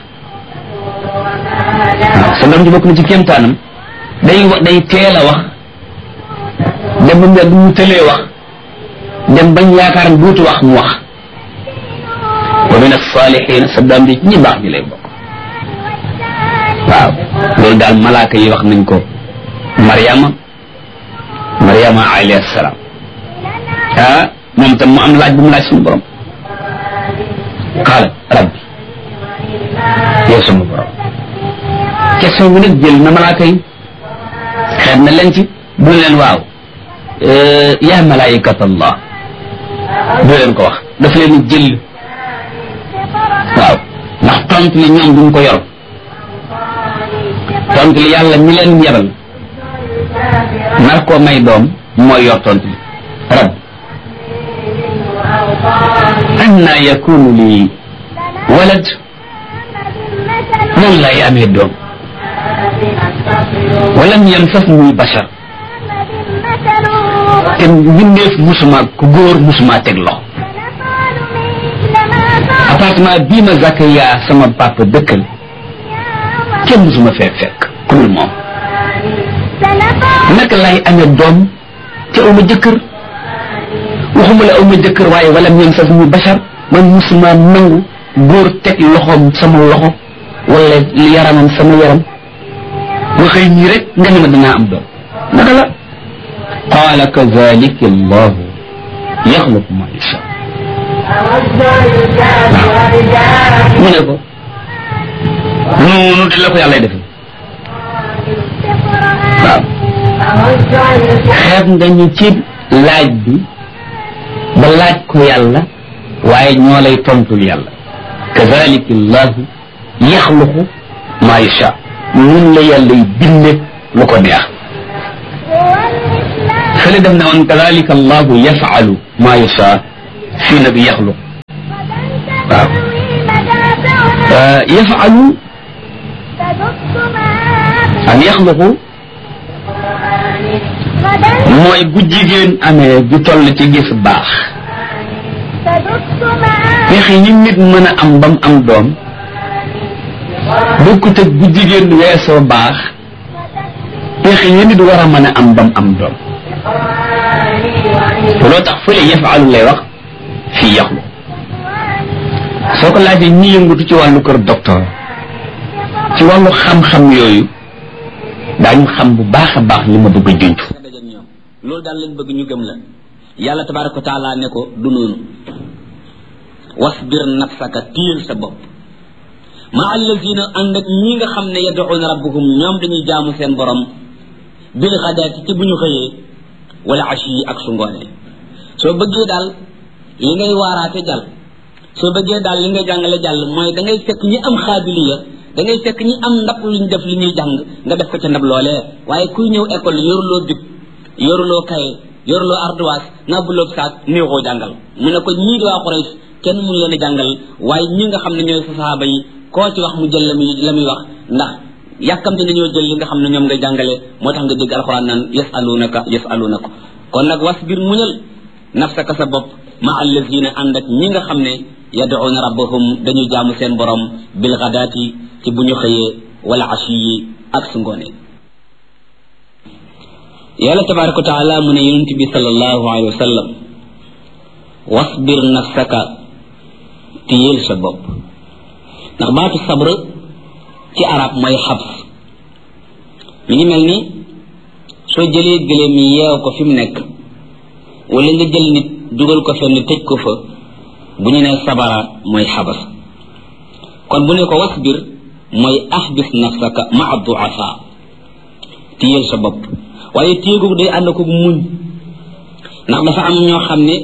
waaw sa doom ji bokk na ci kéemtaanam day wax day teel a wax dem ba mbedd mu tëlee wax dem bañ yaakaar ne duutu wax mu wax wa min as-salihin sa doom bi ñi baax ñi lay bokk waaw loolu daal malaaka yi wax nañ ko Mariama Mariama alayhi salaam ah moom tam mu am laaj bu mu laaj suñu borom qaala rabbi yow sama borom question bi nag jël na malaaka yi xeet na leen ci bu leen waaw yaa malaayikat allah du leen ko wax daf leen jël waaw ndax tontu li ñoom duñ ko yor tontu li yàlla mi leen yebal nar koo may doom mooy yor tontu li rab anna yakunu li walad noonu lay amee doom walam yamsasni bashar te mbindeef musuma ku góor musuma teg loxo appartement bii ma Zakariya sama papa dëkkal kenn musuma fee fekk ku dul moom naka lay amee doom te aw ma jëkkër waxuma la aw ma jëkkër waaye walam yamsasni bashar man musuma nangu góor teg loxoom sama loxo wala yaramam sama yaram nga xëy nii rek nga ne ma danaa am doom naka la qaala kazalika allahu yaxluqu ma yasha mu ne ko noonu di la ko yàlla defe waaw xeeb nga ñu ci laaj bi ba laaj ko yàlla waaye ñoo lay tontul yàlla kazalika allahu yaxluqu ma yasha nun la yàlla yi binde lu ko neex fële def na woon kadalika allahu yafalu ma yasha fii nag yaxluq waaw yafalu an yaxluqu mooy bu jigéen amee ju toll ci gis baax pexe yi nit mën a am bam am doom bokkut ak bu jigéen weesoo baax pexe yi nit war a mën a am bam am doom loo tax fële yafalu lay wax fii yaxlu soo ko laajee ñi yëngutu ci wàllu kër docteur ci wàllu xam-xam yooyu daañu xam bu baax a baax li ma bëgg a junj loolu daal lañ bëgg ñu gëm la yàlla tabaraka wa taala ne ko du noonu wasbir nafsaka téyel sa bopp ma allazina ànd ak ñi nga xam ne yad'una rabbahum ñoom dañuy jaamu seen borom bil xadaati ci bu ñu xëyee wala ashi yi ak su ngoonee soo bëggee daal li ngay waaraate jàll soo bëggee daal li ngay jàngale jàll mooy da ngay fekk ñi am xaabiliya da ngay fekk ñi am ndab luñ def li ñuy jàng nga def ko ca ndab loolee waaye kuy ñëw école yoruloo big yoruloo kaye yoruloo ardoise ngàbbuloo saak néexoo jàngal mu ne ko ñii di waa Quraysh kenn mënu leen a jàngal waaye ñi nga xam ne ñooy sahaaba yi koo ci wax mu jël la muy la muy wax ndax yàkkamte nañoo jël li nga xam ne ñoom ngay jàngale moo tax nga dégg alxuraan naan yasalunaka yasalunaka kon nag wasbir muñal nafsaka sa bopp ma allazina ànd ak ñi nga xam ne yad'una rabbahum dañuy jaamu seen borom bil ghadaati ci bu ñu xëyee wala ashi yi ak su ngoonee yàlla tabaraka wa taala mu ne yonent bi sallallahu alayhi wa sallam wasbir nafsaka téyel sa bopp ndax baatu sabr ci arab mooy xabs mi ngi mel ni soo jëlee gëléem yi yeew ko fi mu nekk wala nga jël nit dugal ko fenn tëj ko fa bu ñu nee sabara mooy xabas kon bu ne ko wasbir mooy ahbis nafsaka maa duafa téyel sa bopp waaye téye googu day ànd ko muñ ndax dafa am ñoo xam ne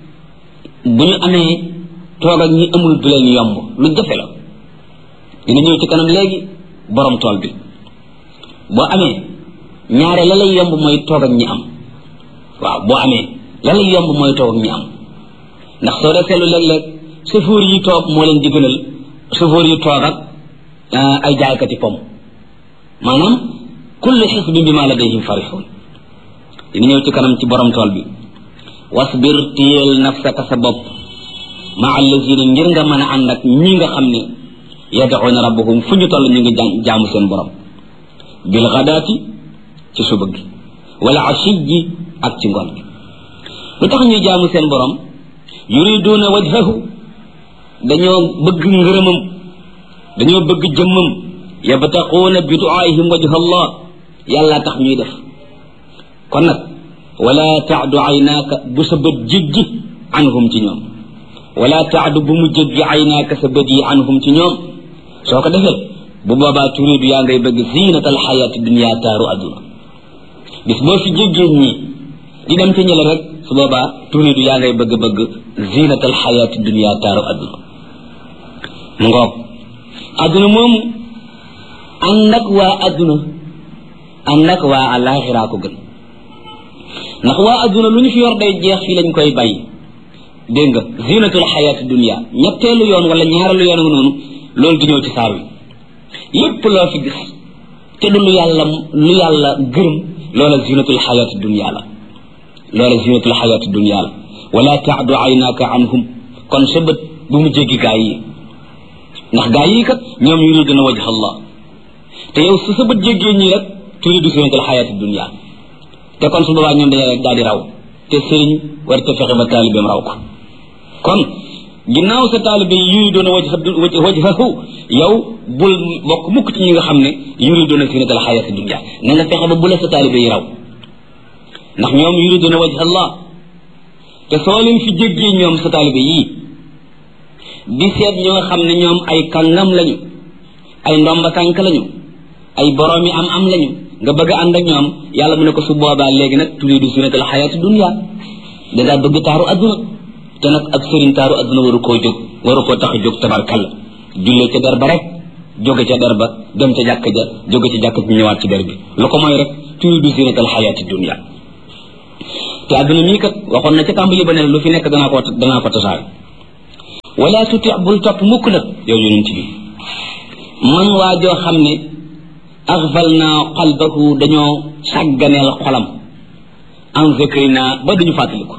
bu ñu amee toog ak ñi amul du leen yomb lu jafe la dina ñëw ci kanam léegi borom tool bi boo amee ñaare la lay yomb mooy toog ak ñi am waaw boo amee la lay yomb mooy toog ak ñi am ndax soo dee seetlu léeg-léeg chauffeur yi toog moo leen di gënal chauffeur yi toog ak ay jaaykati pom maanaam kullu xisbin bima ladayhim farihun dina ñëw ci kanam ci borom tool bi wasbir téyel nafsaka sa bopp ma allazina ngir nga mën a ànd ak ñi nga xam ne yad'una rabbahum fu ñu toll ñu ngi jaamu seen borom bil ghadaati ci suba gi wala ashiyi ak ci ngoon gi lu tax ñuy jaamu seen borom yuriduna wajhahu dañoo bëgg ngërëmam dañoo bëgg jëmmam yabtaquuna bi du'aihim wajha allah yàlla tax ñuy def kon nag wala taadu aynaaka bu sa bët jéggi anhum ci ñoom wala taadu bu mu jéggi aynaaka sa bët yi anhum ci ñoom soo ko defee bu boobaa turidu yaa ngay bëgg zinata alxayaati dunia taaru adduna bis boo fi jéggee ñii di dem ci ñële rek su boobaa turidu yaa ngay bëgg bëgg zinata alxayaati dunia taaru adduna mu ngoog adduna moomu ànd ak waa adduna ànd ak waa alaxira ko gën ndax waa adduna lu ñu fi yor day jeex fii lañ koy bàyyi dégg nga zinatul xayaati dunia ñetteelu yoon wala ñaareelu yoon nga noonu loolu di ñëw ci saar wi lépp loo fi gis te du lu yàlla lu yàlla gërëm loola zinatul xayaati dunia la loola zinatul xayaati dunia la wala taadu aynaka anhum kon sa bët bu mu jéggi gaa yi ndax gaa yi kat ñoom yuriduna wajha allah te yow su sa bët jéggee ñii rek turidu zinatul xayaati dunia te kon su boobaa ñoom dañu rek daal di raw te sëriñ war te fexe ba taalibeem raw ko kon ginnaaw sa taalibe yuriduna wajha wajhahu yow bul bokk mukk ci ñi nga xam ne yuriduna zinatul xayaati dunia na nga fexe ba bu la sa taalibe yi raw ndax ñoom yuriduna wajha allah te soo leen fi jéggee ñoom sa taalibe yii di seet ñoo xam ne ñoom ay kàngam lañu ay ndomba tànk lañu ay boroomi am am lañu nga bëgg a ànd ak ñoom yàlla mu ne ko su boobaa léegi nag turidu zinatal xayaati dunia dangaa bëgg taaru adduna te nag ab sëriñ taaru adduna waru koo jóg waru koo tax a jóg tabarkalla jullee ca der ba rek jóge ca der ba dem ca jàkk ja jóge ca jàkk ji ñëwaat ci der bi lu ko mooy rek turidu zinatal xayaati dunia te àdduna mii kat waxoon na ca tàmbali ba ne lu fi nekk danaa ko danaa ko tasaare wala tuti bul topp mukk nag yow yonent bi man waa joo xam ne axfalna qalbahu dañoo sàgganeel xolam an zikrina ba duñu fàttaliku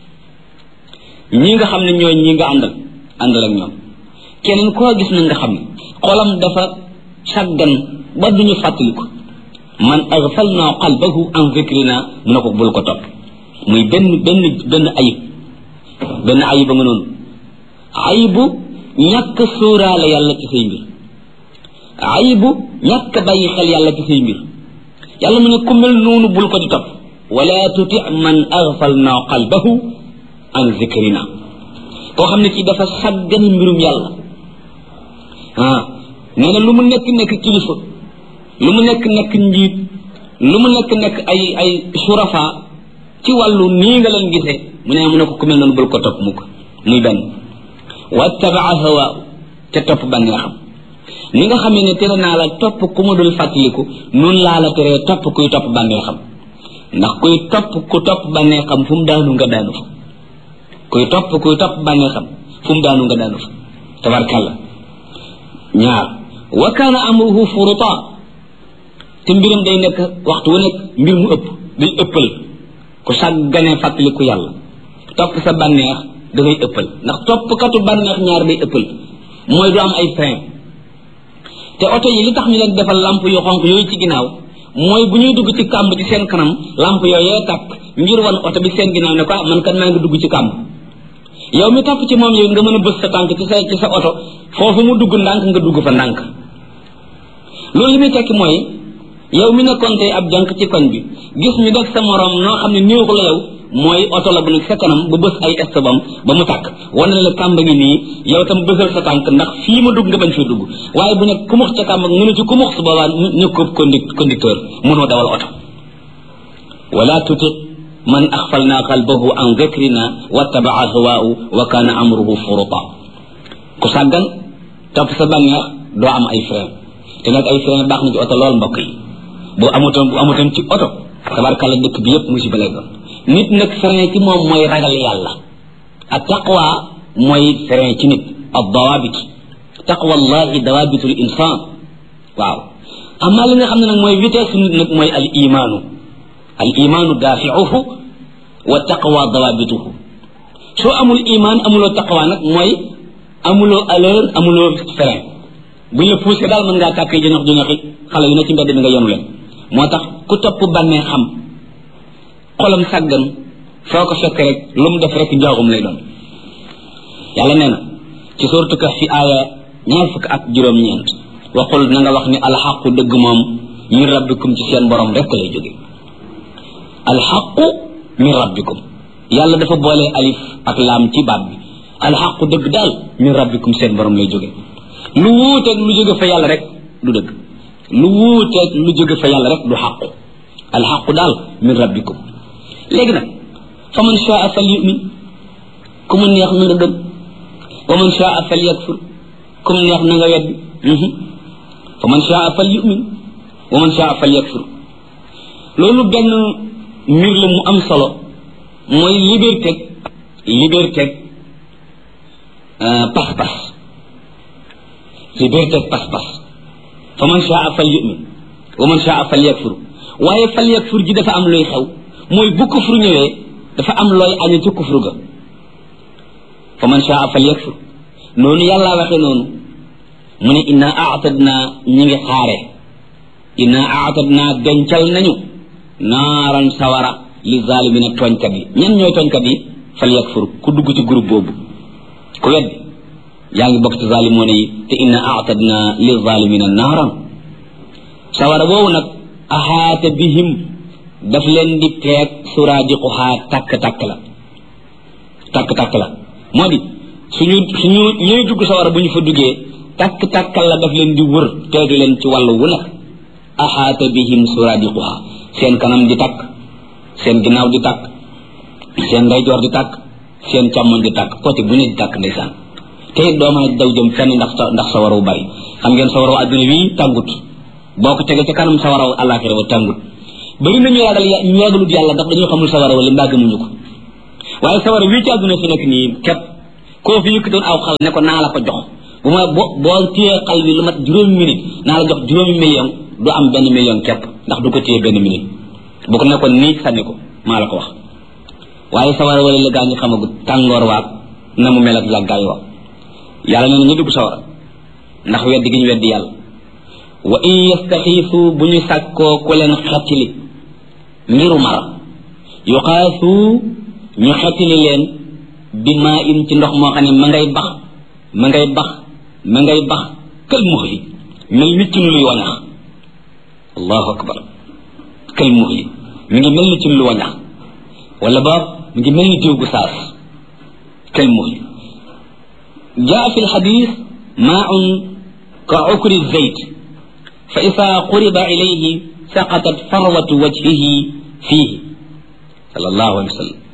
ñi nga xam ne ñooy ñi nga àndal àndal ak ñoom keneen koo gis na nga xam ne xolam dafa sàggan ba duñu fàttaliku man axfalna qalbahu an zikrina mu ne ko bul ko topp muy benn benn benn ayib benn ayib ba nga noonu ayibu ñàkk sóoraale yàlla ci say mbir ayibu ñàkk bàyyi xel yàlla ci say mbir yàlla mu ne ku mel noonu bul ko di topp wala tuti man axfalna qalbahu an zikrina koo xam ne ci dafa sàggan mbirum yàlla ah nee na lu mu nekk nekk kilifa lu mu nekk nekk njiit lu mu nekk nekk ay ay surafa ci wàllu nii nga leen gisee mu ne mu ne ko ku mel noonu bul ko topp mukk muy benn wattabaa hawa te topp bànneexam ni nga xamee ne tere naa la topp ku ma dul fàttaliku noonu laa la teree topp kuy topp bànneexam ndax kuy topp ku topp bànneexam fu mu daanu nga daanu fa kuy topp kuy topp bànneexam fu mu daanu nga daanu fa tabarkalla ñaar wa kaana amruhu furuta te mbiram day nekk waxtu wu nekk mbir mu ëpp day ëppal ku sàgganee fàttaliku yàlla topp sa bànneex da ngay ëppal ndax toppkatu bànneex ñaar day ëppal mooy du am ay frein te oto yi li tax ñu leen defal lamp yu xonq yooyu ci ginnaaw mooy bu ñuy dugg ci kàmb ci seen kanam lamp yooyee tàkk ngir wan oto bi seen ginnaaw ne ko man kat maa ngi dugg ci kàmb yow mi topp ci moom yow nga mën a bës sa tànk ci sa ci sa oto foofu mu dugg ndànk nga dugg fa ndànk loolu li muy tekki mooy yow mi nekkoon tey ab jànk ci koñ bi gis ñu def sa morom noo xam ne néexu la yow mooy oto la bu nekk sa kanam ba bës ay estobam ba mu tàkk wane la kàmb ngi nii yow tam bësal sa tànk ndax fii ma dugg nga bañ fee dugg waaye bu nekk kumux ca kàmb nga ne ci kumux su boobaa ñu ko conducteur mënoo dawal oto wala tuti man axfalna qalbahu an dhikrina wattabaa hawaahu wa kana amruhu furuta ku sàggan topp sa bànneex doo am ay frein te nag ay frein baax na ci oto lool mbokk yi bu amutoon bu amutoon ci oto tabarkalla dëkk bi yëpp musiba lay doon nit nag frein ci moom mooy ragal yàlla ak taqwa mooy frein ci nit ab dawabit taqwa allahi dawabitul insan waaw amma li nga xam ne nag mooy vitesse nit nag mooy al imaanu al imaanu daafiuhu wa taqwa dawabituhu soo amul iman amuloo taqwa nag mooy amuloo allure amuloo frein buñ la poussé daal mën ngaa tàkkee jënox jënoxi xale yu ne ci mbedd bi nga yenu leen moo tax ku topp bànnee xam xolam sàggan foo ko fekk rek lu mu def rek njaaxum lay doon yàlla nee na ci suuratu Kahf fi aaya ñaar fukk ak juróom-ñeent waxul na nga wax ni alxaqu dëgg moom min rabbikum ci seen borom rek lay jóge alxaqu min rabbikum yàlla dafa boole alif ak laam ci baat bi alxaqu dëgg daal min rabbikum seen borom lay jóge lu wuuteeg lu jóge fa yàlla rek du dëgg lu wuuteeg lu jóge fa yàlla rek du xaqu alxaqu daal min rabbikum léegi nag fa man shaa fal yumin ku mu neex na nga gëm wa man shaa fal yakfur ku mu neex na nga weddi fa man shaa fal yumin wa man shaa fal yakfur loolu benn mbir la mu am solo mooy liberté liberté pas-pas liberté pas-pas fa man shaa fal yumin wa man shaa fal yakfur waaye fal yakfur ji dafa am luy xew mooy bu kufru ñëwee dafa am looy añu ci kufru ga fa man shaa fal yakfur noonu yàlla waxe noonu mu ne inna aatadna ñi ngi xaare inna aatadna dencal nañu naaran sawara li zalimina tooñkat yi ñan ñooy tooñkat yi fal yakfur ku dugg ci groupe boobu ku weddi yaa ngi bokk ci zalimoone yi te inna aatadna li zalimina naaran sawara boobu nag ahaata bihim daf leen di teeg suraadiquhaa takk-takk la takk-takk la moo di suñu suñu ñëy dugg sawara bu ñu fa duggee takk-takkal la daf leen di wër teeg leen ci wàllu wu nekk ahaata bihim suraadiquhaa seen kanam di takk seen ginnaaw di takk seen ndeyjoor di takk seen càmmoñ di takk côté bu ne di takk ndeysaan te it doo mën a daw jëm fenn ndax ndax sawara wu bari xam ngeen sawaraw adduna wi tàngut boo ko tege ca kanam sawaraw àllaaxira wa tàngut bëri na ñu ragal ñu ragalut yàlla ndax dañoo xamul sawara wala mbaa gëmuñu ko waaye sawara wi ci àdduna fi nekk nii képp koo fi yëkkatoon aw xal ne ko naa la ko jox bu ma bo boo téyee xal bi lu mat juróomi minute naa la jox juróomi million du am benn million képp ndax du ko téye benn minute bu ko nekkoon nii sànni ko maa la ko wax waaye sawara wala la gaa ñu xamagut tàngoor waag na mu mel ak yàggaay wa yàlla nee na ñu dugg sawara ndax weddi gi ñu weddi yàlla wa in yastaxiisu bu ñu sàkkoo ku leen xettili ngiru mar yuqaasu ñu xettili leen bi maa in ci ndox moo xam ne ma ngay bax ma ngay bax ma ngay bax kël muxli mel ni ci luy wañax allahu akbar kël muxli mi ngi mel ni ci lu wañax wala ba mi ngi mel ni diw gu saas kël muxli jaa fi lxadis maaun ka ukri zeyt fa isa quriba ilayhi saqatat farwatu wajhihi fiihi sallallahu alayhi wa sallam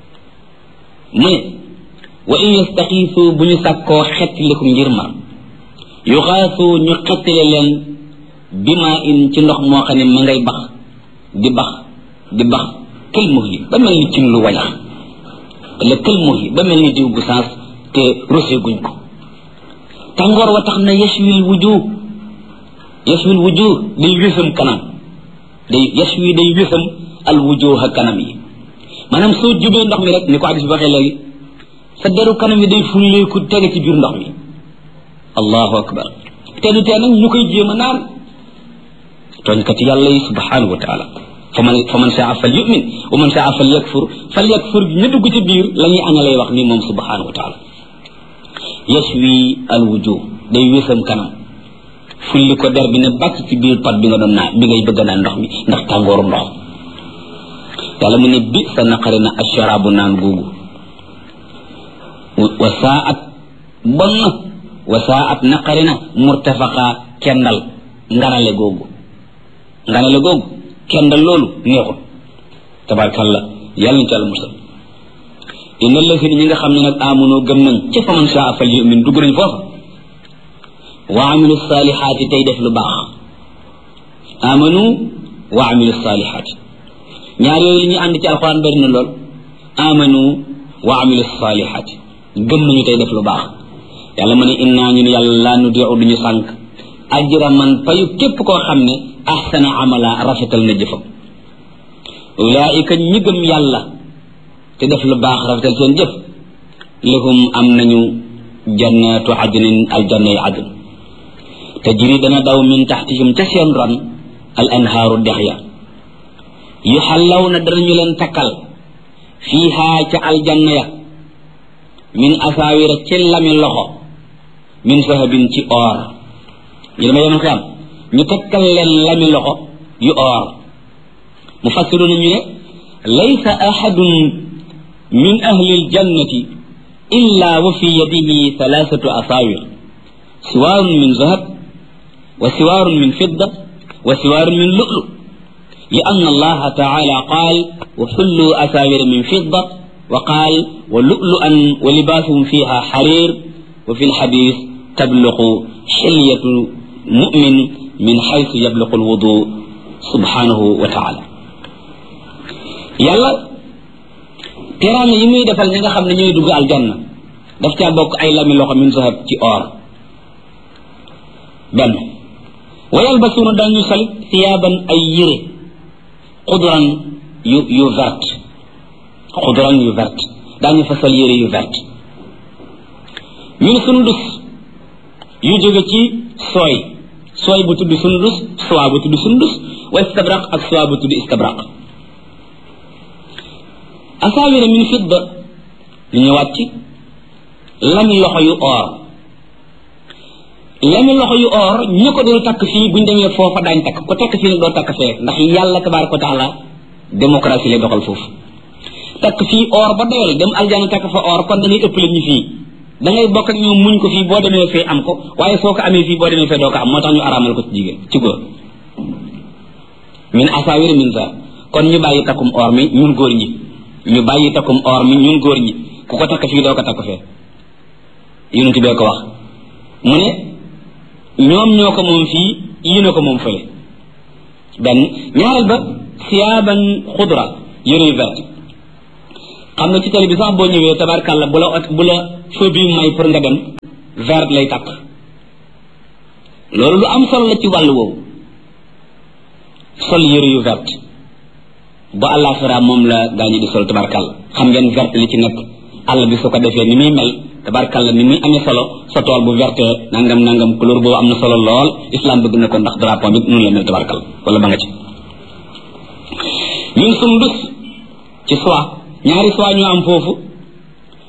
mu ne wa in yastaxiisu bu ñu sàkkoo xettiliku ngir mar yuxaasu ñu xettile leen bima in ci ndox moo xam ne ma ngay bax di bax di bax kël muhli ba mel ni cin lu wañax la kël muhli ba mel ni diw gu saas te rosé guñ ko tàngoor wa tax na yashwil wujuh yashwil wujuh day wésam kanam day yashwi day wésam al wujuh kanam yi maanaam soo jubee ndox mi rek ni ko hadis bi waxee léegi sa deru kanam yi day fulleeku tege ci biir ndox mi allahu akbar te du tee nag ñu koy jéem a naan tooñkat yàlla yi subhanahu wa taala fa man fa man saa fal yumin wa man saa fal yakfur fal yakfur ñu dugg ci biir la ñuy aña lay wax ni moom subhanahu wa taala yashwi al wujuh day wésam kanam fulli ko der bi ne bàcc ci biir pat bi nga doon naan bi ngay bëgg naan ndox mi ndax tàngooru ndox yàlla mu ne bi sa naqari na asharabu naan googu wa saat bon na wa saat naqari na murtafaqa kendal nganale googu nganale googu kendal loolu neexul tabarkalla yàlla ñu ci àlla musal inna lasina ñi nga xam ne nag amunoo gëm nañ ci fa man saa fal yumin dugg nañ foofa wa amilu salihaati tey def lu baax amanu wa amilu salihaati ñaar yooyu li ñu ànd ci alxuraan bari na lool amanu wa amilu salihaati gëm nañu tey def lu baax yàlla ma ne innaa ñun yàlla laa nudiu duñu sànq ajra man payu képp koo xam ne ahsana amala rafetal na jëfam ulaika ñi gëm yàlla te def lu baax rafetal seen jëf lahum am nañu jannatu adnin aljanna yi adn tajri dana daw min taxtihim ca seen ron al anhaaru dex ya yuxallaw na danañu leen takkal fiihaa ca aljanna ya min asaawira ci lami loxo min sahabin ci or ñu dama yemal xam ñu takkal leen lami loxo yu or mu fassiru na ñu ne laysa ahadun min ahli aljannati illa wa fi yadihi thalathatu asaawir siwaarun min zahab wa siwaarun min fidda wa siwaarun min lu'lu لأن الله تعالى قال وحلوا أساور من فضة وقال ولؤلؤا ولباسهم فيها حرير وفي الحديث تبلغ حلية مؤمن من حيث يبلغ الوضوء سبحانه وتعالى يلا تراني يمي دفال نيغا خامن ñoy dugg aljanna daf ca bok ay lami loxo min zahab ci or ben wayalbasuna dañu sal thiyaban ay yire xudran yu yu vert xudran yu vert daañu fa sol yére yu vert min sundus yu jóge ci sooy sooy bu tudd sundus soie bu tudd sundus wa istabraq ak soie bu tudd istabraq asaawira min fidda ñu ñëwaat ci lami loxo yu or lami loxo yu or ñu ko dul takk fii buñ demee foofa daañ takk ko takk fii nag doo takk fee ndax yàlla tabaraka wa taala démocratie lay doxal foofu takk fii or ba doyal dem aljana takk fa or kon da ngay ëppale ñu fii da ngay bokk ak ñoom muñ ko fii boo demee fee am ko waaye soo ko amee fii boo demee fee doo ko am moo tax ñu araamal ko ci jigéen ci góor min asawir min sa kon ñu bàyyi takkum or mi ñun góor ñi ñu bàyyi takkum or mi ñun góor ñi ku ko takk fii doo ko takk fee yonent bee ko wax mu ne ñoom ñoo ko moom fii yii na ko moom fële benn ñaareel ba siyaaban xudra yëre yu vert xam nga ci télé bi sax boo ñëwee tabarkàlla bu la bu la feu bi may pour nga dem vert lay takk loolu lu am solo la ci wàllu woowu sol yëre yu vert ba àllaaxira moom la gaañu di sol tabarkàlla xam ngeen vert li ci nekk àll bi su ko defee ni muy mel tabarkàlla ni muy amee solo sa tool bu verte nangam nangam couleur boobu am na solo lool islam bëgg na ko ndax drapeau bi noonu la mel tabarkàlla wala ba nga ci min sundus ci soie ñaari soie ñu am foofu